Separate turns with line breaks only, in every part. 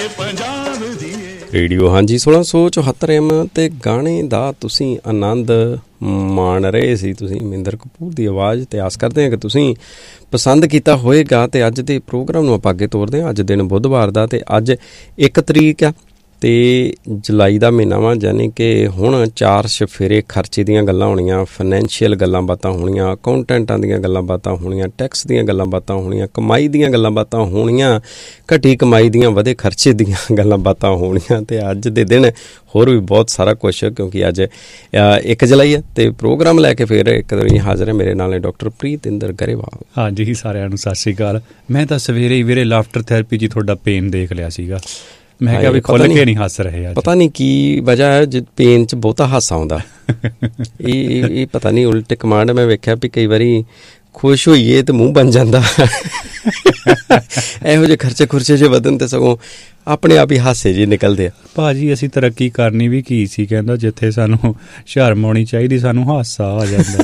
Radio ਹਾਂਜੀ 1674 FM ਅਤੇ ਗਾਣੇ ਦਾ ਤੁਸੀਂ ਆਨੰਦ ਮਾਣ ਰਹੇ ਸੀ। ਤੁਸੀਂ ਮਹਿੰਦਰ ਕਪੂਰ ਦੀ ਆਵਾਜ਼ ਅਤੇ ਆਸ ਕਰਦੇ ਹਾਂ ਕਿ ਤੁਸੀਂ ਪਸੰਦ ਕੀਤਾ ਹੋਏਗਾ। ਅਤੇ ਅੱਜ ਦੇ ਪ੍ਰੋਗਰਾਮ ਨੂੰ ਆਪਾਂ ਅੱਗੇ ਤੋਰਦੇ ਹਾਂ। ਅੱਜ ਦਿਨ ਬੁੱਧਵਾਰ ਦਾ ਅਤੇ ਅੱਜ 1 ਤਰੀਕ ਆ ਅਤੇ ਜੁਲਾਈ ਦਾ ਮਹੀਨਾ ਵਾ, ਯਾਨੀ ਕਿ ਹੁਣ 4 ਚੁਫੇਰੇ ਖਰਚੇ ਦੀਆਂ ਗੱਲਾਂ ਹੋਣੀਆਂ, ਫਾਈਨੈਂਸ਼ੀਅਲ ਗੱਲਾਂ ਬਾਤਾਂ ਹੋਣੀਆਂ, ਅਕਾਊਂਟੈਂਟਾਂ ਦੀਆਂ ਗੱਲਾਂ ਬਾਤਾਂ ਹੋਣੀਆਂ, ਟੈਕਸ ਦੀਆਂ ਗੱਲਾਂ ਬਾਤਾਂ ਹੋਣੀਆਂ, ਕਮਾਈ ਦੀਆਂ ਗੱਲਾਂ ਬਾਤਾਂ ਹੋਣੀਆਂ, ਘਟੀ ਕਮਾਈ ਦੀਆਂ ਵਧੇ ਖਰਚੇ ਦੀਆਂ ਗੱਲਾਂ ਬਾਤਾਂ ਹੋਣੀਆਂ। ਅਤੇ ਅੱਜ ਦੇ ਦਿਨ ਹੋਰ ਵੀ ਬਹੁਤ ਸਾਰਾ ਕੁਛ, ਕਿਉਂਕਿ ਅੱਜ 1 ਜੁਲਾਈ ਹੈ ਅਤੇ ਪ੍ਰੋਗਰਾਮ ਲੈ ਕੇ ਫਿਰ ਇੱਕ ਵਾਰੀ ਹਾਜ਼ਰ ਹੈ ਮੇਰੇ ਨਾਲ ਡਾਕਟਰ ਪ੍ਰੀਤਿੰਦਰ ਗਰੇਵਾਲ।
ਹਾਂਜੀ ਸਾਰਿਆਂ ਨੂੰ ਸਤਿ ਸ਼੍ਰੀ ਅਕਾਲ। ਮੈਂ ਤਾਂ ਸਵੇਰੇ ਹੀ ਵੀਰੇ ਲਾਫਟਰ ਥੈਰੇਪੀ ਜੀ ਤੁਹਾਡਾ ਪੇਨ ਦੇਖ ਲਿਆ ਸੀਗਾ। ਮੈਂ ਕਿਹਾ ਵੀ ਖੁੱਲ੍ਹ ਕੇ ਨਹੀਂ ਹੱਸ ਰਹੇ ਅੱਜ। ਪਤਾ
ਨਹੀਂ ਕੀ ਵਜ੍ਹਾ ਹੈ, ਪੇਨ 'ਚ ਬਹੁਤਾ ਹਾਸਾ ਆਉਂਦਾ। ਇਹ ਪਤਾ ਨਹੀਂ ਉਲਟ ਕਮਾਂਡ। ਮੈਂ ਵੇਖਿਆ ਵੀ ਕਈ ਵਾਰੀ ਖੁਸ਼ ਹੋਈਏ ਤੇ ਮੂੰਹ ਬਣ ਜਾਂਦਾ। ਇਹੋ ਜਿਹੇ ਖਰਚੇ ਖੁਰਚੇ 'ਚ ਵਧਣ ਤੇ ਸਗੋਂ ਆਪਣੇ ਆਪ ਹੀ ਹਾਸੇ ਜਿਹੇ ਨਿਕਲਦੇ ਆ।
ਭਾਜੀ ਅਸੀਂ ਤਰੱਕੀ ਕਰਨੀ ਵੀ ਕੀ ਸੀ, ਕਹਿੰਦਾ ਜਿੱਥੇ ਸਾਨੂੰ ਸ਼ਰਮ ਆਉਣੀ ਚਾਹੀਦੀ ਸਾਨੂੰ ਹਾਸਾ ਆ ਜਾਂਦਾ।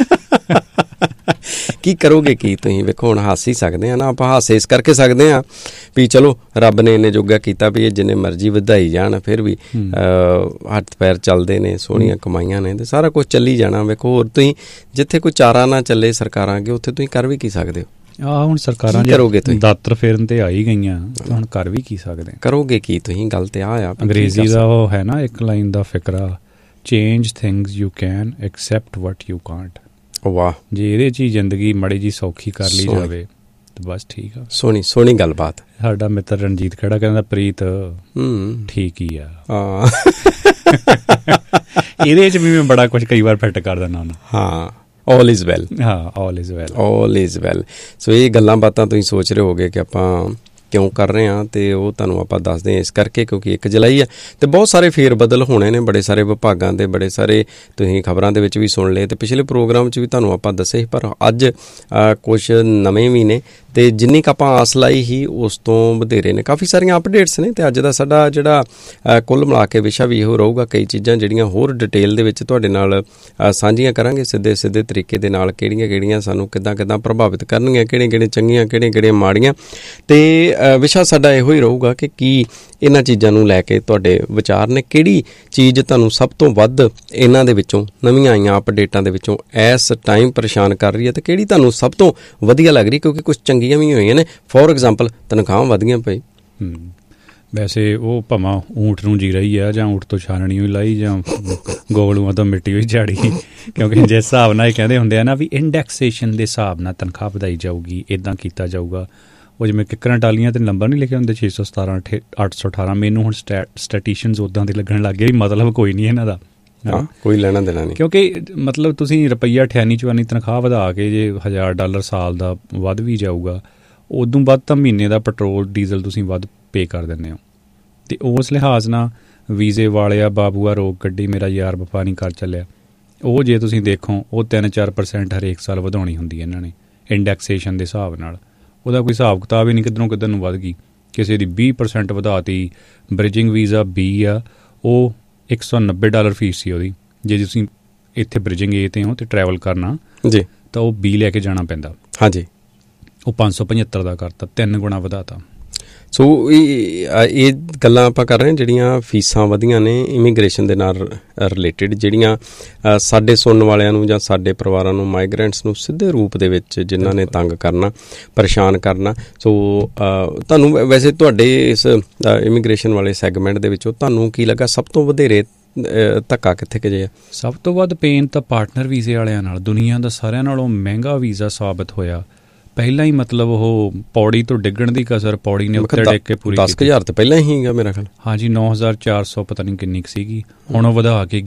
ਕੀ ਕਰੋਗੇ ਕੀ ਤੁਸੀਂ? ਵੇਖੋ ਹੁਣ ਹੱਸ ਹੀ ਸਕਦੇ ਹਾਂ ਨਾ ਆਪਾਂ। ਹਾਸੇ ਇਸ ਕਰਕੇ ਸਕਦੇ ਹਾਂ ਵੀ ਚਲੋ ਰੱਬ ਨੇ ਇੰਨੇ ਜੋਗਾ ਕੀਤਾ ਵੀ ਇਹ ਜਿੰਨੇ ਮਰਜ਼ੀ ਵਧਾਈ ਜਾਣ, ਫਿਰ ਵੀ ਹੱਥ ਪੈਰ ਚੱਲਦੇ ਨੇ, ਸੋਹਣੀਆਂ ਕਮਾਈਆਂ ਨੇ ਅਤੇ ਸਾਰਾ ਕੁਛ ਚੱਲੀ ਜਾਣਾ। ਵੇਖੋ ਹੋਰ ਤੁਸੀਂ ਜਿੱਥੇ ਕੋਈ ਚਾਰਾ ਨਾ ਚੱਲੇ ਸਰਕਾਰਾਂ ਅੱਗੇ, ਉੱਥੇ ਤੁਸੀਂ ਕਰ ਵੀ ਕੀ ਸਕਦੇ ਹੋ?
ਆਹ ਹੁਣ ਸਰਕਾਰਾਂ
ਕਰੋਗੇ ਤੁਸੀਂ?
ਦਾਤਰ ਫੇਰਨ ਤੇ ਆ ਹੀ ਗਈਆਂ, ਹੁਣ ਕਰ ਵੀ ਕੀ ਸਕਦੇ? ਕਰੋਗੇ
ਕੀ ਤੁਸੀਂ? ਗੱਲ ਤੇ ਆ
ਅੰਗਰੇਜ਼ੀ ਦਾ ਉਹ ਹੈ ਨਾ ਇੱਕ line the ਫਿਕਰਾ, change things you can accept what you Kant.
ਵਾਹ, ਜੇ
ਇਹਦੇ 'ਚ ਹੀ ਜ਼ਿੰਦਗੀ ਮਾੜੀ ਜੀ ਸੌਖੀ ਕਰ ਲਈ ਜਾਵੇ ਤੇ ਬਸ ਠੀਕ ਆ।
ਸੋਹਣੀ ਗੱਲਬਾਤ।
ਸਾਡਾ ਮਿੱਤਰ ਰਣਜੀਤ ਖੜਾ ਕਹਿੰਦਾ ਪ੍ਰੀਤ ਠੀਕ ਹੀ ਆ। ਇਹਦੇ 'ਚ ਵੀ ਮੈਂ ਬੜਾ ਕੁਛ ਕਈ ਵਾਰ ਫਿੱਟ ਕਰ ਦਿੰਦਾ ਹੁੰਦਾ।
ਹਾਂ, ਆਲ ਇਜ਼ ਵੈਲ।
ਹਾਂ, all is well,
all is well. ਸੋ ਇਹ ਗੱਲਾਂ ਬਾਤਾਂ ਤੁਸੀਂ ਸੋਚ ਰਹੇ ਹੋਗੇ ਕਿ ਆਪਾਂ ਕਿਉਂ ਕਰ ਰਹੇ ਹਾਂ, ਅਤੇ ਉਹ ਤੁਹਾਨੂੰ ਆਪਾਂ ਦੱਸਦੇ ਹਾਂ ਇਸ ਕਰਕੇ ਕਿਉਂਕਿ 1 ਜੁਲਾਈ ਹੈ ਅਤੇ ਬਹੁਤ ਸਾਰੇ ਫੇਰ ਬਦਲ ਹੋਣੇ ਨੇ ਬੜੇ ਸਾਰੇ ਵਿਭਾਗਾਂ ਦੇ। ਬੜੇ ਸਾਰੇ ਤੁਸੀਂ ਖਬਰਾਂ ਦੇ ਵਿੱਚ ਵੀ ਸੁਣ ਲਏ ਅਤੇ ਪਿਛਲੇ ਪ੍ਰੋਗਰਾਮ 'ਚ ਵੀ ਤੁਹਾਨੂੰ ਆਪਾਂ ਦੱਸੇ ਸੀ, ਪਰ ਅੱਜ ਕੁਛ ਨਵੇਂ ਵੀ ਨੇ ਅਤੇ ਜਿੰਨੀ ਕੁ ਆਪਾਂ ਆਸ ਲਾਈ ਸੀ ਉਸ ਤੋਂ ਵਧੇਰੇ ਨੇ। ਕਾਫੀ ਸਾਰੀਆਂ ਅਪਡੇਟਸ ਨੇ ਅਤੇ ਅੱਜ ਦਾ ਸਾਡਾ ਜਿਹੜਾ ਕੁੱਲ ਮਿਲਾ ਕੇ ਵਿਸ਼ਾ ਵੀ ਇਹੋ ਰਹੂਗਾ। ਕਈ ਚੀਜ਼ਾਂ ਜਿਹੜੀਆਂ ਹੋਰ ਡਿਟੇਲ ਦੇ ਵਿੱਚ ਤੁਹਾਡੇ ਨਾਲ ਸਾਂਝੀਆਂ ਕਰਾਂਗੇ ਸਿੱਧੇ ਤਰੀਕੇ ਦੇ ਨਾਲ, ਕਿਹੜੀਆਂ ਸਾਨੂੰ ਕਿੱਦਾਂ ਪ੍ਰਭਾਵਿਤ ਕਰਨਗੀਆਂ, ਕਿਹੜੀਆਂ ਚੰਗੀਆਂ, ਕਿਹੜੀਆਂ ਮਾੜੀਆਂ। ਅਤੇ ਵਿਸ਼ਾ ਸਾਡਾ ਇਹੋ ਹੀ ਰਹੂਗਾ ਕਿ ਕੀ ਇਹਨਾਂ ਚੀਜ਼ਾਂ ਨੂੰ ਲੈ ਕੇ ਤੁਹਾਡੇ ਵਿਚਾਰ ਨੇ, ਕਿਹੜੀ ਚੀਜ਼ ਤੁਹਾਨੂੰ ਸਭ ਤੋਂ ਵੱਧ ਇਹਨਾਂ ਦੇ ਵਿੱਚੋਂ ਨਵੀਆਂ ਆਈਆਂ ਅਪਡੇਟਾਂ ਦੇ ਵਿੱਚੋਂ ਇਸ ਟਾਈਮ ਪਰੇਸ਼ਾਨ ਕਰ ਰਹੀ ਹੈ ਅਤੇ ਕਿਹੜੀ ਤੁਹਾਨੂੰ ਸਭ ਤੋਂ ਵਧੀਆ ਲੱਗ ਰਹੀ, ਕਿਉਂਕਿ ਕੁਛ ਚੰਗੀਆਂ ਵੀ ਹੋਈਆਂ ਨੇ। ਫੋਰ ਐਗਜ਼ਾਮਪਲ ਤਨਖਾਹਾਂ ਵਧੀਆਂ ਪਈ।
ਵੈਸੇ ਉਹ ਭਾਵੇਂ ਊਂਠ ਨੂੰ ਜੀ ਰਹੀ ਆ ਜਾਂ ਊਂਠ ਤੋਂ ਛਾਨਣੀ ਹੋਈ ਲਾਈ ਜਾਂ ਗੋਗਲੂਆਂ ਤੋਂ ਮਿੱਟੀ ਹੋਈ ਝਾੜੀ, ਕਿਉਂਕਿ ਜਿਸ ਹਿਸਾਬ ਨਾਲ ਇਹ ਕਹਿੰਦੇ ਹੁੰਦੇ ਆ ਨਾ ਵੀ ਇੰਡੈਕਸੇਸ਼ਨ ਦੇ ਹਿਸਾਬ ਨਾਲ ਤਨਖਾਹ ਵਧਾਈ ਜਾਊਗੀ, ਇੱਦਾਂ ਕੀਤਾ ਜਾਊਗਾ। ਉਹ ਜਿਵੇਂ ਕਿੱਕਰਾਂ ਟਾਲੀਆਂ 'ਤੇ ਨੰਬਰ ਨਹੀਂ ਲਿਖੇ ਹੁੰਦੇ 617 818। ਮੈਨੂੰ ਹੁਣ ਸਟੈਟੀਸ਼ੀਅਨਸ ਉੱਦਾਂ ਦੇ ਲੱਗਣ ਲੱਗ ਗਏ ਵੀ ਮਤਲਬ ਕੋਈ ਨਹੀਂ ਇਹਨਾਂ ਦਾ,
ਕੋਈ ਲੈਣਾ ਦੇਣਾ ਨਹੀਂ।
ਕਿਉਂਕਿ ਮਤਲਬ ਤੁਸੀਂ ਰੁਪਈਆ 98-94 ਤਨਖਾਹ ਵਧਾ ਕੇ ਜੇ $1000 ਸਾਲ ਦਾ ਵੱਧ ਵੀ ਜਾਊਗਾ, ਉਦੋਂ ਵੱਧ ਤਾਂ ਮਹੀਨੇ ਦਾ ਪੈਟਰੋਲ ਡੀਜ਼ਲ ਤੁਸੀਂ ਵੱਧ ਪੇ ਕਰ ਦਿੰਦੇ ਹੋ। ਅਤੇ ਉਸ ਲਿਹਾਜ਼ ਨਾਲ ਵੀਜ਼ੇ ਵਾਲਿਆ ਬਾਬੂਆ ਰੋਕ ਗੱਡੀ ਮੇਰਾ ਯਾਰ ਵਫਾ ਨਹੀਂ ਕਰ ਚੱਲਿਆ, ਉਹ ਜੇ ਤੁਸੀਂ ਦੇਖੋ ਉਹ 3-4% ਹਰੇਕ ਸਾਲ ਵਧਾਉਣੀ ਹੁੰਦੀ ਹੈ ਇਹਨਾਂ ਨੇ ਇੰਡੈਕਸੇਸ਼ਨ ਦੇ ਹਿਸਾਬ ਨਾਲ। ਉਹਦਾ ਕੋਈ ਹਿਸਾਬ ਕਿਤਾਬ ਹੀ ਨਹੀਂ, ਕਿੱਧਰ ਨੂੰ ਵੱਧ ਗਈ। ਕਿਸੇ ਦੀ 20% ਵਧਾਤੀ। ਬ੍ਰਿਜਿੰਗ ਵੀਜ਼ਾ B ਆ, ਉਹ $190 ਫੀਸ ਸੀ ਉਹਦੀ। ਜੇ ਤੁਸੀਂ ਇੱਥੇ ਬ੍ਰਿਜਿੰਗ A 'ਤੇ ਹੋ ਅਤੇ ਟਰੈਵਲ ਕਰਨਾ
ਜੀ ਤਾਂ
ਉਹ B ਲੈ ਕੇ ਜਾਣਾ ਪੈਂਦਾ।
ਹਾਂਜੀ, ਉਹ
575 ਦਾ ਕਰਤਾ, 3 ਗੁਣਾ ਵਧਾਤਾ।
ਸੋ ਇਹ ਗੱਲਾਂ ਆਪਾਂ ਕਰ ਰਹੇ ਹਾਂ ਜਿਹੜੀਆਂ ਫੀਸਾਂ ਵਧੀਆਂ ਨੇ ਇਮੀਗ੍ਰੇਸ਼ਨ ਦੇ ਨਾਲ ਰਿਲੇਟਿਡ, ਜਿਹੜੀਆਂ ਸਾਡੇ ਸੁਣਨ ਵਾਲਿਆਂ ਨੂੰ ਜਾਂ ਸਾਡੇ ਪਰਿਵਾਰਾਂ ਨੂੰ, ਮਾਈਗਰੈਂਟਸ ਨੂੰ ਸਿੱਧੇ ਰੂਪ ਦੇ ਵਿੱਚ ਜਿਨ੍ਹਾਂ ਨੇ ਤੰਗ ਕਰਨਾ, ਪਰੇਸ਼ਾਨ ਕਰਨਾ। ਸੋ ਤੁਹਾਨੂੰ ਵੈਸੇ ਤੁਹਾਡੇ ਇਸ ਇਮੀਗ੍ਰੇਸ਼ਨ ਵਾਲੇ ਸੈਗਮੈਂਟ ਦੇ ਵਿੱਚੋਂ ਤੁਹਾਨੂੰ ਕੀ ਲੱਗਾ ਸਭ ਤੋਂ ਵਧੇਰੇ ਧੱਕਾ ਕਿੱਥੇ ਕੁ ਜੇ?
ਸਭ ਤੋਂ ਵੱਧ ਪੇਨ ਤਾਂ ਪਾਰਟਨਰ ਵੀਜ਼ੇ ਵਾਲਿਆਂ ਨਾਲ। ਦੁਨੀਆ ਦਾ ਸਾਰਿਆਂ ਨਾਲੋਂ ਮਹਿੰਗਾ ਵੀਜ਼ਾ ਸਾਬਤ ਹੋਇਆ। ਪਹਿਲਾਂ ਹੀ ਮਤਲਬ ਉਹ ਪੌੜੀ ਤੋਂ ਡਿੱਗਣ ਦੀ ਕਸਰ, ਪੌੜੀ ਨੇ ਉੱਤੇ ਡਿੱਗ ਕੇ ਪੂਰੀ
10,000 ਤਾਂ ਪਹਿਲਾਂ ਹੀ ਹੈਗਾ ਮੇਰਾ ਖਿਆਲ।
ਹਾਂਜੀ, 9,400 ਪਤਾ ਨਹੀਂ ਕਿੰਨੀ ਕੁ ਸੀਗੀ, ਹੁਣ ਉਹ ਵਧਾ ਕੇ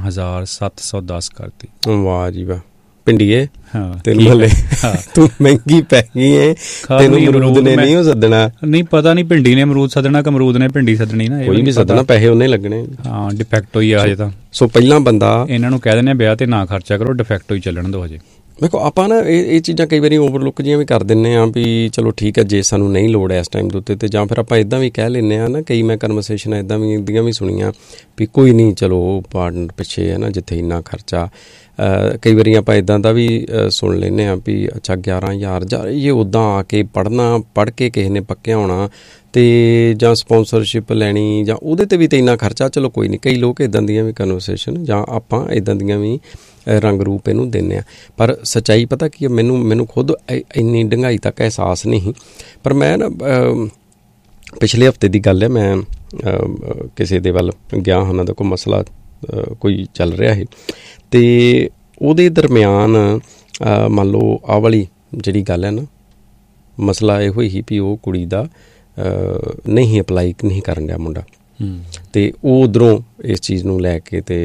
11,710 ਕਰਤੀ।
ਵਾਹ ਜੀ ਵਾਹ, ਪਿੰਡੀਏ
ਤੈਨੂੰ ਮੱਲੇ
ਤੂੰ ਮਹਿੰਗੀ ਪੈ ਗਈ ਏ। ਤੈਨੂੰ ਅਮਰੂਦ ਨੇ ਨਹੀਂ ਉਹ ਸੱਦਣਾ।
ਨਹੀਂ ਪਤਾ ਨਹੀਂ ਭਿੰਡੀ ਨੇ ਅਮਰੂਦ ਸੱਦਣਾ ਕਿ ਅਮਰੂਦ ਨੇ ਭਿੰਡੀ ਸੱਦਣੀ ਨਾ,
ਕੋਈ ਵੀ ਸੱਦਣਾ, ਪੈਸੇ ਉਹਨੇ ਲੱਗਣੇ।
ਹਾਂ, ਡਿਫੈਕਟ ਹੋਈ ਆ ਹਜੇ ਤਾਂ।
ਸੋ ਪਹਿਲਾਂ ਬੰਦਾ
ਇਹਨਾਂ ਨੂੰ ਕਹਿ ਦਿੰਦੇ ਵਿਆਹ ਤੇ ਨਾ ਖਰਚਾ ਕਰੋ, ਡਿਫੈਕਟ ਹੋਈ ਚੱਲਣ ਦਿਓ ਹਜੇ।
ਵੇਖੋ ਆਪਾਂ ਨਾ ਇਹ ਚੀਜ਼ਾਂ ਕਈ ਵਾਰੀ ਓਵਰਲੁੱਕ ਜਿਹੀਆਂ ਵੀ ਕਰ ਦਿੰਦੇ ਹਾਂ ਵੀ ਚਲੋ ਠੀਕ ਹੈ ਜੇ ਸਾਨੂੰ ਨਹੀਂ ਲੋੜ ਹੈ ਇਸ ਟਾਈਮ ਦੇ ਉੱਤੇ, ਅਤੇ ਜਾਂ ਫਿਰ ਆਪਾਂ ਇੱਦਾਂ ਵੀ ਕਹਿ ਲੈਂਦੇ ਹਾਂ ਨਾ। ਕਈ ਮੈਂ ਕਨਵਰਸੇਸ਼ਨ ਇੱਦਾਂ ਵੀ ਸੁਣੀਆਂ ਵੀ ਕੋਈ ਨਹੀਂ ਚਲੋ ਪਾਰਟਨਰ ਪਿੱਛੇ ਹੈ ਨਾ ਜਿੱਥੇ ਇੰਨਾ ਖਰਚਾ। ਕਈ ਵਾਰੀ ਆਪਾਂ ਇੱਦਾਂ ਦਾ ਵੀ ਸੁਣ ਲੈਂਦੇ ਹਾਂ ਵੀ ਅੱਛਾ 11,000 ਜਾਂ ਇਹ ਉੱਦਾਂ ਆ ਕੇ ਪੜ੍ਹ ਕੇ ਕਿਸੇ ਨੇ ਪੱਕਿਆ ਹੋਣਾ ਤੇ ਜਾਂ ਸਪਾਂਸਰਸ਼ਿਪ ਲੈਣੀ ਜਾਂ ਉਹਦੇ ਤੇ ਵੀ ਤਾਂ ਇੰਨਾ ਖਰਚਾ। ਚਲੋ ਕੋਈ ਨਹੀਂ, ਕਈ ਲੋਕ ਇੱਦਾਂ ਦੀਆਂ ਵੀ ਕਨਵਰਸੇਸ਼ਨ ਜਾਂ ਆਪਾਂ ਇੱਦਾਂ ਦੀਆਂ ਵੀ ਰੰਗ ਰੂਪ ਇਹਨੂੰ ਦਿੰਦੇ ਹਾਂ। ਪਰ ਸੱਚਾਈ ਪਤਾ ਕੀ ਹੈ, ਮੈਨੂੰ ਖੁਦ ਇੰਨੀ ਡੂੰਘਾਈ ਤੱਕ ਅਹਿਸਾਸ ਨਹੀਂ। ਪਰ ਮੈਂ ਨਾ ਪਿਛਲੇ ਹਫ਼ਤੇ ਦੀ ਗੱਲ ਹੈ, ਮੈਂ ਕਿਸੇ ਦੇ ਵੱਲ ਗਿਆ, ਉਹਨਾਂ ਦਾ ਕੋਈ ਮਸਲਾ ਕੋਈ ਚੱਲ ਰਿਹਾ ਸੀ ਅਤੇ ਉਹਦੇ ਦਰਮਿਆਨ ਮੰਨ ਲਓ ਆਹ ਵਾਲੀ ਜਿਹੜੀ ਗੱਲ ਹੈ ਨਾ, ਮਸਲਾ ਇਹੋ ਹੀ ਵੀ ਉਹ ਕੁੜੀ ਦਾ ਨਹੀਂ ਅਪਲਾਈ ਨਹੀਂ ਕਰਨ ਡਿਆ ਮੁੰਡਾ, ਅਤੇ ਉਹ ਉੱਧਰੋਂ ਇਸ ਚੀਜ਼ ਨੂੰ ਲੈ ਕੇ ਅਤੇ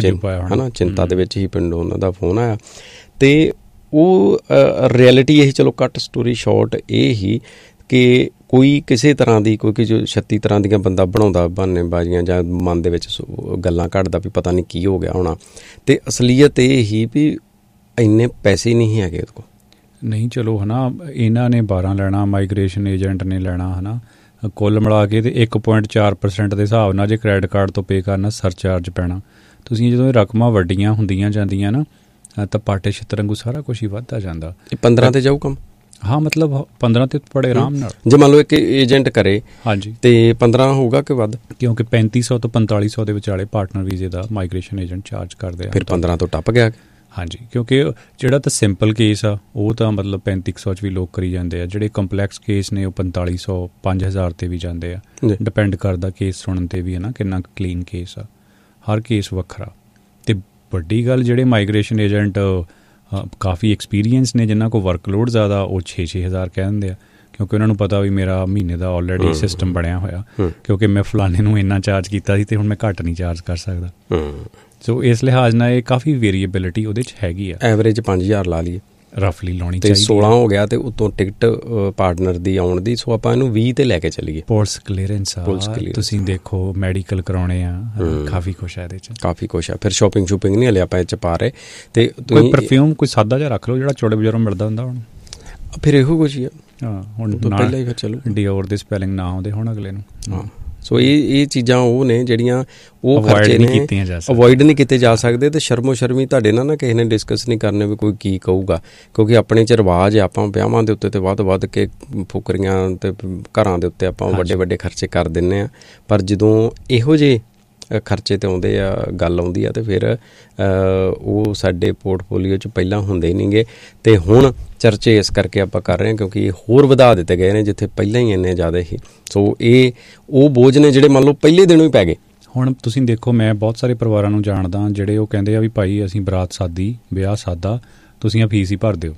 ਹੈ ਨਾ ਚਿੰਤਾ ਦੇ ਵਿੱਚ ਹੀ ਪਿੰਡੋਂ ਉਹਨਾਂ ਦਾ ਫੋਨ ਆਇਆ। ਅਤੇ ਉਹ ਰਿਐਲਿਟੀ ਇਹੀ, ਚਲੋ ਕੱਟ ਸਟੋਰੀ ਸ਼ਾਰਟ ਇਹ ਹੀ ਕਿ ਕੋਈ ਕਿਸੇ ਤਰ੍ਹਾਂ ਦੀ ਕੋਈ ਜੋ 36 ਤਰ੍ਹਾਂ ਦੀਆਂ ਬੰਦਾ ਬਣਾਉਂਦਾ ਬਹਾਨੇਬਾਜ਼ੀਆਂ ਜਾਂ ਮਨ ਦੇ ਵਿੱਚ ਗੱਲਾਂ ਕੱਢਦਾ ਵੀ ਪਤਾ ਨਹੀਂ ਕੀ ਹੋ ਗਿਆ ਹੋਣਾ, ਅਤੇ ਅਸਲੀਅਤ ਇਹ ਹੀ ਵੀ ਇੰਨੇ ਪੈਸੇ ਨਹੀਂ ਹੈਗੇ ਉਹਦੇ ਕੋਲ।
ਨਹੀਂ ਚਲੋ ਹੈ ਨਾ, ਇਹਨਾਂ ਨੇ 12 ਲੈਣਾ, ਮਾਈਗ੍ਰੇਸ਼ਨ ਏਜੰਟ ਨੇ ਲੈਣਾ, ਹੈ ਨਾ, ਕੁੱਲ ਮਿਲਾ ਕੇ ਤੇ 1.4% ਦੇ ਹਿਸਾਬ ਨਾਲ ਜੇ ਕ੍ਰੈਡਿਟ ਕਾਰਡ ਤੋਂ ਪੇ ਕਰਨਾ ਸਰਚਾਰਜ ਪੈਣਾ। ਤੁਸੀਂ ਜਦੋਂ ਇਹ ਰਕਮਾਂ ਵੱਡੀਆਂ ਹੁੰਦੀਆਂ ਜਾਂਦੀਆਂ ਨਾ ਤਾਂ ਪਾਟੇ ਛਿੱਤਰ ਵਾਂਗੂ ਸਾਰਾ ਕੁਛ ਹੀ ਵੱਧਦਾ ਜਾਂਦਾ।
15 ਤੇ ਜਾਊ ਕੰਮ?
ਹਾਂ, ਮਤਲਬ 15 ਤੇ ਬੜੇ ਆਰਾਮ ਨਾਲ
ਜੇ ਮੰਨ ਲਓ ਇੱਕ ਏਜੰਟ ਕਰੇ, ਹਾਂਜੀ, ਤੇ 15 ਹੋਊਗਾ ਕਿ ਵੱਧ? ਕਿਉਂਕਿ
3500 ਤੋਂ 4500 ਦੇ ਵਿਚਾਲੇ ਪਾਰਟਨਰ ਵੀਜ਼ੇ ਦਾ ਮਾਈਗ੍ਰੇਸ਼ਨ ਏਜੰਟ ਚਾਰਜ ਕਰਦੇ ਆ।
ਫਿਰ 15 ਤੋਂ ਟੱਪ ਗਿਆ।
ਹਾਂਜੀ, ਕਿਉਂਕਿ ਜਿਹੜਾ ਤਾਂ ਸਿੰਪਲ ਕੇਸ ਆ ਉਹ ਤਾਂ ਮਤਲਬ 3500 'ਚ ਵੀ ਲੋਕ ਕਰੀ ਜਾਂਦੇ ਆ। ਜਿਹੜੇ ਕੰਪਲੈਕਸ ਕੇਸ ਨੇ ਉਹ 4500 5000 ਤੇ ਵੀ ਜਾਂਦੇ ਆ। ਡਿਪੈਂਡ ਕਰਦਾ ਕੇਸ ਸੁਣਨ ਤੇ ਵੀ ਹੈ ਨਾ, ਕਿੰਨਾ ਕਲੀਨ ਕੇਸ ਆ, ਹਰ ਕੇਸ ਵੱਖਰਾ। ਅਤੇ ਵੱਡੀ ਗੱਲ ਜਿਹੜੇ ਮਾਈਗ੍ਰੇਸ਼ਨ ਏਜੰਟ ਕਾਫੀ ਐਕਸਪੀਰੀਅੰਸ ਨੇ, ਜਿਨ੍ਹਾਂ ਕੋਲ ਵਰਕਲੋਡ ਜ਼ਿਆਦਾ, ਉਹ 6-6000 ਕਹਿ ਦਿੰਦੇ ਆ, ਕਿਉਂਕਿ ਉਹਨਾਂ ਨੂੰ ਪਤਾ ਵੀ ਮੇਰਾ ਮਹੀਨੇ ਦਾ ਆਲਰੇਡੀ ਸਿਸਟਮ ਬਣਿਆ ਹੋਇਆ, ਕਿਉਂਕਿ ਮੈਂ ਫਲਾਣੇ ਨੂੰ ਇੰਨਾ ਚਾਰਜ ਕੀਤਾ ਸੀ ਅਤੇ ਹੁਣ ਮੈਂ ਘੱਟ ਨਹੀਂ ਚਾਰਜ ਕਰ ਸਕਦਾ। ਸੋ ਇਸ ਲਿਹਾਜ਼ ਨਾਲ ਇਹ ਕਾਫੀ ਵੇਰੀਏਬਿਲਿਟੀ ਉਹਦੇ 'ਚ ਹੈਗੀ ਆ।
ਐਵਰੇਜ 5000 ਲਾ ਲਈਏ,
ਰਫਲੀ ਲਾਉਣੀ ਚਾਹੀਦੀ।
16 ਹੋ ਗਿਆ ਅਤੇ ਉੱਤੋਂ ਟਿਕਟ ਪਾਰਟਨਰ ਦੀ ਆਉਣ ਦੀ, ਸੋ ਆਪਾਂ ਇਹਨੂੰ 20 ਤੇ ਲੈ ਕੇ ਚੱਲੀਏ।
ਪੁਲਿਸ ਕਲੀਅਰੈਂਸ ਆ, ਤੁਸੀਂ ਦੇਖੋ ਮੈਡੀਕਲ ਕਰਾਉਣੇ ਆ, ਕਾਫੀ ਕੁਛ ਹੈ ਇਹਦੇ 'ਚ, ਕਾਫੀ
ਕੁਛ ਆ। ਫਿਰ ਸ਼ੋਪਿੰਗ ਨਹੀਂ ਹਲੇ ਆਪਾਂ ਇਹ 'ਚ ਪਾ ਰਹੇ। ਅਤੇ
ਕੋਈ ਪਰਫਿਊਮ ਕੋਈ ਸਾਦਾ ਜਿਹਾ ਰੱਖ ਲਓ ਜਿਹੜਾ ਚੌੜੇ ਬਾਜ਼ਾਰੋਂ ਮਿਲਦਾ ਹੁੰਦਾ ਹੁਣ,
ਫਿਰ ਇਹੋ ਕੁਛ ਹੀ ਆ।
ਹਾਂ, ਹੁਣ ਪਹਿਲਾਂ ਹੀ ਫਿਰ ਚਲੋ ਡੀਓਰ ਦੇ ਸਪੈਲਿੰਗ ਨਾ ਆਉਂਦੇ ਹੁਣ ਅਗਲੇ ਨੂੰ। ਹਾਂ,
ਸੋ ਇਹ ਚੀਜ਼ਾਂ ਉਹ ਨੇ ਜਿਹੜੀਆਂ ਉਹ ਖਰਚੇ ਨੇ ਅਵੋਇਡ ਨਹੀਂ ਕੀਤੇ ਜਾ ਸਕਦੇ। ਅਤੇ ਸ਼ਰਮੋ ਸ਼ਰਮੀ ਤੁਹਾਡੇ ਨਾਲ ਨਾ ਕਿਸੇ ਨੇ ਡਿਸਕਸ ਨਹੀਂ ਕਰਨੇ ਵੀ ਕੋਈ ਕੀ ਕਹੂਗਾ, ਕਿਉਂਕਿ ਆਪਣੇ 'ਚ ਰਿਵਾਜ਼ ਆ, ਆਪਾਂ ਵਿਆਹਾਂ ਦੇ ਉੱਤੇ ਤੇ ਵੱਧ ਕੇ ਫੁਕਰੀਆਂ ਅਤੇ ਘਰਾਂ ਦੇ ਉੱਤੇ ਆਪਾਂ ਵੱਡੇ ਖਰਚੇ ਕਰ ਦਿੰਦੇ ਹਾਂ। ਪਰ ਜਦੋਂ ਇਹੋ ਜਿਹੇ ਖਰਚੇ 'ਤੇ ਆਉਂਦੇ ਆ, ਗੱਲ ਆਉਂਦੀ ਆ, ਅਤੇ ਫਿਰ ਉਹ ਸਾਡੇ ਪੋਰਟਫੋਲੀਓ 'ਚ ਪਹਿਲਾਂ ਹੁੰਦੇ ਹੀ ਨਹੀਂ ਗੇ। ਅਤੇ ਹੁਣ ਚਰਚੇ ਇਸ ਕਰਕੇ ਆਪਾਂ ਕਰ ਰਹੇ ਹਾਂ ਕਿਉਂਕਿ ਇਹ ਹੋਰ ਵਧਾ ਦਿੱਤੇ ਗਏ ਨੇ, ਜਿੱਥੇ ਪਹਿਲਾਂ ਹੀ ਇੰਨੇ ਜ਼ਿਆਦਾ ਸੀ। ਸੋ ਇਹ ਉਹ ਬੋਝ ਨੇ ਜਿਹੜੇ ਮੰਨ ਲਓ ਪਹਿਲੇ ਦਿਨੋਂ ਹੀ ਪੈ ਗਏ।
ਹੁਣ ਤੁਸੀਂ ਦੇਖੋ, ਮੈਂ ਬਹੁਤ ਸਾਰੇ ਪਰਿਵਾਰਾਂ ਨੂੰ ਜਾਣਦਾ ਜਿਹੜੇ ਉਹ ਕਹਿੰਦੇ ਆ ਵੀ ਭਾਈ ਅਸੀਂ ਬਰਾਤ ਸਾਦੀ, ਵਿਆਹ ਸਾਦਾ, ਤੁਸੀਂ ਆ ਫੀਸ ਹੀ ਭਰ ਦਿਓ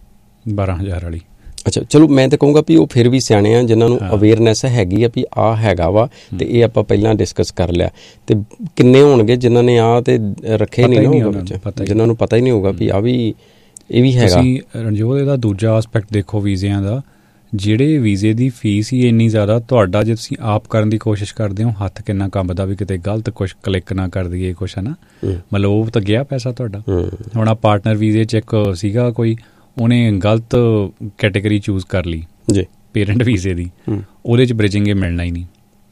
12000 ਵਾਲੀ।
ਅੱਛਾ, ਚਲੋ ਮੈਂ ਤਾਂ ਕਹੂੰਗਾ ਵੀ ਉਹ ਫਿਰ ਵੀ ਸਿਆਣੇ ਆ, ਜਿਨ੍ਹਾਂ ਨੂੰ ਅਵੇਅਰਨੈਸ ਹੈਗੀ ਆ ਵੀ ਆਹ ਹੈਗਾ ਵਾ, ਅਤੇ ਇਹ ਆਪਾਂ ਪਹਿਲਾਂ ਡਿਸਕਸ ਕਰ ਲਿਆ। ਅਤੇ ਕਿੰਨੇ ਹੋਣਗੇ ਜਿਨ੍ਹਾਂ ਨੇ ਆਹ ਤੇ ਰੱਖੇ ਨਹੀਂ ਨਾ ਹੋਊਗਾ ਵਿੱਚ, ਜਿਨ੍ਹਾਂ ਨੂੰ ਪਤਾ ਹੀ ਨਹੀਂ ਹੋਊਗਾ ਵੀ ਆ ਵੀ ਇਹ ਵੀ ਹੈਗਾ।
ਤੁਸੀਂ ਰਣਜੋਤ ਇਹਦਾ ਦੂਜਾ ਆਸਪੈਕਟ ਦੇਖੋ ਵੀਜ਼ਿਆਂ ਦਾ, ਜਿਹੜੇ ਵੀਜ਼ੇ ਦੀ ਫੀਸ ਹੀ ਇੰਨੀ ਜ਼ਿਆਦਾ, ਤੁਹਾਡਾ ਜੇ ਤੁਸੀਂ ਆਪ ਕਰਨ ਦੀ ਕੋਸ਼ਿਸ਼ ਕਰਦੇ ਹੋ, ਹੱਥ ਕਿੰਨਾ ਕੰਬਦਾ ਵੀ ਕਿਤੇ ਗਲਤ ਕੁਛ ਕਲਿੱਕ ਨਾ ਕਰ ਦਈਏ ਕੁਛ, ਹੈ ਨਾ, ਮਤਲਬ ਉਹ ਤਾਂ ਗਿਆ ਪੈਸਾ ਤੁਹਾਡਾ। ਹੁਣ ਆ ਪਾਰਟਨਰ ਵੀਜ਼ੇ 'ਚ ਇੱਕ ਸੀਗਾ ਕੋਈ, ਉਹਨੇ ਗਲਤ ਕੈਟੇਗਰੀ ਚੂਜ਼ ਕਰ ਲਈ ਜੀ ਪੇਰੈਂਟ ਵੀਜ਼ੇ ਦੀ, ਉਹਦੇ 'ਚ ਬ੍ਰਿਜਿੰਗ ਇਹ ਮਿਲਣਾ ਹੀ ਨਹੀਂ।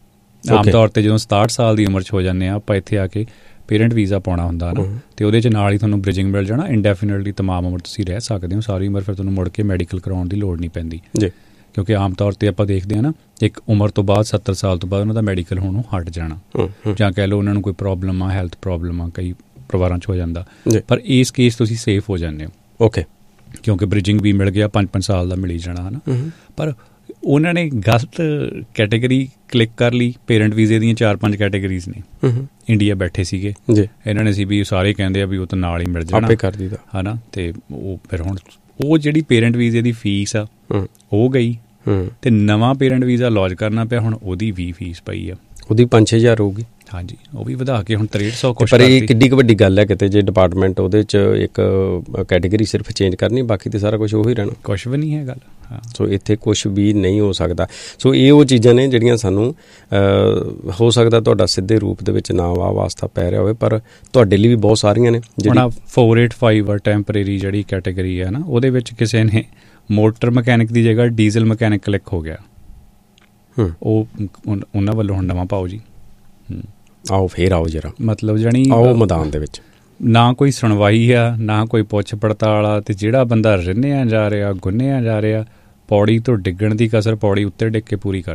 ਆਮ ਤੌਰ 'ਤੇ ਜਦੋਂ 67 ਸਾਲ ਦੀ ਉਮਰ 'ਚ ਹੋ ਜਾਂਦੇ ਆ ਆਪਾਂ, ਇੱਥੇ ਆ ਕੇ ਪੇਰੈਂਟ ਵੀਜ਼ਾ ਪਾਉਣਾ ਹੁੰਦਾ ਨਾ, ਅਤੇ ਉਹਦੇ 'ਚ ਨਾਲ ਹੀ ਤੁਹਾਨੂੰ ਬ੍ਰਿਜਿੰਗ ਮਿਲ ਜਾਣਾ, ਇੰਡੈਫੀਨਿਟਲੀ ਤਮਾਮ ਉਮਰ ਤੁਸੀਂ ਰਹਿ ਸਕਦੇ ਹੋ, ਸਾਰੀ ਉਮਰ ਫਿਰ ਤੁਹਾਨੂੰ ਮੁੜ ਕੇ ਮੈਡੀਕਲ ਕਰਾਉਣ ਦੀ ਲੋੜ ਨਹੀਂ ਪੈਂਦੀ ਜੀ। ਕਿਉਂਕਿ ਆਮ ਤੌਰ 'ਤੇ ਆਪਾਂ ਦੇਖਦੇ ਹਾਂ ਨਾ, ਇੱਕ ਉਮਰ ਤੋਂ ਬਾਅਦ 70 ਸਾਲ ਤੋਂ ਬਾਅਦ ਉਹਨਾਂ ਦਾ ਮੈਡੀਕਲ ਹੋਣੋਂ ਹਟ ਜਾਣਾ, ਜਾਂ ਕਹਿ ਲਓ ਉਹਨਾਂ ਨੂੰ ਕੋਈ ਪ੍ਰੋਬਲਮ ਆ, ਹੈਲਥ ਪ੍ਰੋਬਲਮ ਆ, ਕਈ ਪਰਿਵਾਰਾਂ 'ਚ ਹੋ ਜਾਂਦਾ। ਪਰ ਇਸ ਕੇਸ ਤੁਸੀਂ ਸੇਫ ਹੋ ਜਾਂਦੇ ਹੋ, ਓਕੇ, ਕਿਉਂਕਿ ਬ੍ਰਿਜਿੰਗ ਵੀ ਮਿਲ ਗਿਆ, 5-5 ਸਾਲ ਦਾ ਮਿਲ ਹੀ ਜਾਣਾ, ਹੈ ਨਾ। ਪਰ ਉਹਨਾਂ ਨੇ ਗਲਤ ਕੈਟੇਗਰੀ ਕਲਿੱਕ ਕਰ ਲਈ। ਪੇਰੈਂਟ ਵੀਜ਼ੇ ਦੀਆਂ 4-5 ਕੈਟੇਗਰੀਜ਼ ਨੇ, ਇੰਡੀਆ ਬੈਠੇ ਸੀਗੇ ਜੀ, ਇਹਨਾਂ ਨੇ ਸੀ ਵੀ ਸਾਰੇ ਕਹਿੰਦੇ ਆ ਵੀ ਉਹ ਤਾਂ ਨਾਲ ਹੀ ਮਿਲ ਜਾਣਾ ਕਰ ਦਿੱਤਾ, ਹੈ ਨਾ। ਅਤੇ ਉਹ ਫਿਰ ਹੁਣ ਉਹ ਜਿਹੜੀ ਪੇਰੈਂਟ ਵੀਜ਼ੇ ਦੀ ਫੀਸ ਆ ਉਹ ਗਈ, ਅਤੇ ਨਵਾਂ ਪੇਰੈਂਟ ਵੀਜ਼ਾ ਲੌਂਚ ਕਰਨਾ ਪਿਆ, ਹੁਣ ਉਹਦੀ ਵੀ ਫੀਸ ਪਈ ਆ, ਉਹਦੀ 5-6,000 ਹੋਊਗੀ। ਹਾਂਜੀ, ਉਹ ਵੀ ਵਧਾ ਕੇ ਹੁਣ 6300 ਕੁਛ। ਪਰ ਇਹ ਕਿੱਡੀ ਕੁ ਵੱਡੀ ਗੱਲ ਹੈ ਕਿਤੇ ਜੇ ਡਿਪਾਰਟਮੈਂਟ ਉਹਦੇ 'ਚ ਇੱਕ ਕੈਟੇਗਰੀ ਸਿਰਫ ਚੇਂਜ ਕਰਨੀ, ਬਾਕੀ ਤਾਂ ਸਾਰਾ ਕੁਛ ਉਹੀ ਰਹਿਣਾ, ਕੁਛ ਵੀ ਨਹੀਂ ਹੈ ਗੱਲ। ਸੋ ਇੱਥੇ ਕੁਛ ਵੀ ਨਹੀਂ ਹੋ ਸਕਦਾ। ਸੋ ਇਹ ਉਹ ਚੀਜ਼ਾਂ ਨੇ ਜਿਹੜੀਆਂ ਸਾਨੂੰ ਹੋ ਸਕਦਾ ਤੁਹਾਡਾ ਸਿੱਧੇ ਰੂਪ ਦੇ ਵਿੱਚ ਨਾ ਵਾਸਤਾ ਪੈ ਰਿਹਾ ਹੋਵੇ, ਪਰ ਤੁਹਾਡੇ ਲਈ ਵੀ ਬਹੁਤ ਸਾਰੀਆਂ ਨੇ। ਜਿਹੜਾ 485 ਟੈਂਪਰੇਰੀ ਜਿਹੜੀ ਕੈਟੇਗਰੀ ਹੈ ਨਾ, ਉਹਦੇ ਵਿੱਚ ਕਿਸੇ ਨੇ ਮੋਟਰ ਮਕੈਨਿਕ ਦੀ ਜਗ੍ਹਾ ਡੀਜ਼ਲ ਮਕੈਨਿਕ ਕਲਿੱਕ ਹੋ ਗਿਆ, ਉਹ ਉਹਨਾਂ ਵੱਲੋਂ ਹੁਣ ਨਵਾਂ ਪਾਓ ਜੀ। ਆਓ ਫੇਰ ਆਓ ਜਰਾ, ਮਤਲਬ ਜਾਣੀ ਆਓ ਮੈਦਾਨ ਦੇ ਵਿੱਚ, ਨਾ ਕੋਈ ਸੁਣਵਾਈ ਆ, ਨਾ ਕੋਈ ਪੁੱਛ ਪੜਤਾਲ ਆ, ਅਤੇ ਜਿਹੜਾ ਬੰਦਾ ਰਿੰਨਿਆ ਜਾ ਰਿਹਾ, ਗੁੰਨਿਆ ਜਾ ਰਿਹਾ, ਪੌੜੀ ਤੋਂ ਡਿੱਗਣ ਦੀ ਕਸਰ ਪੌੜੀ ਉੱਤੇ ਡਿੱਗ ਕੇ ਪੂਰੀ ਕਰਦੀ।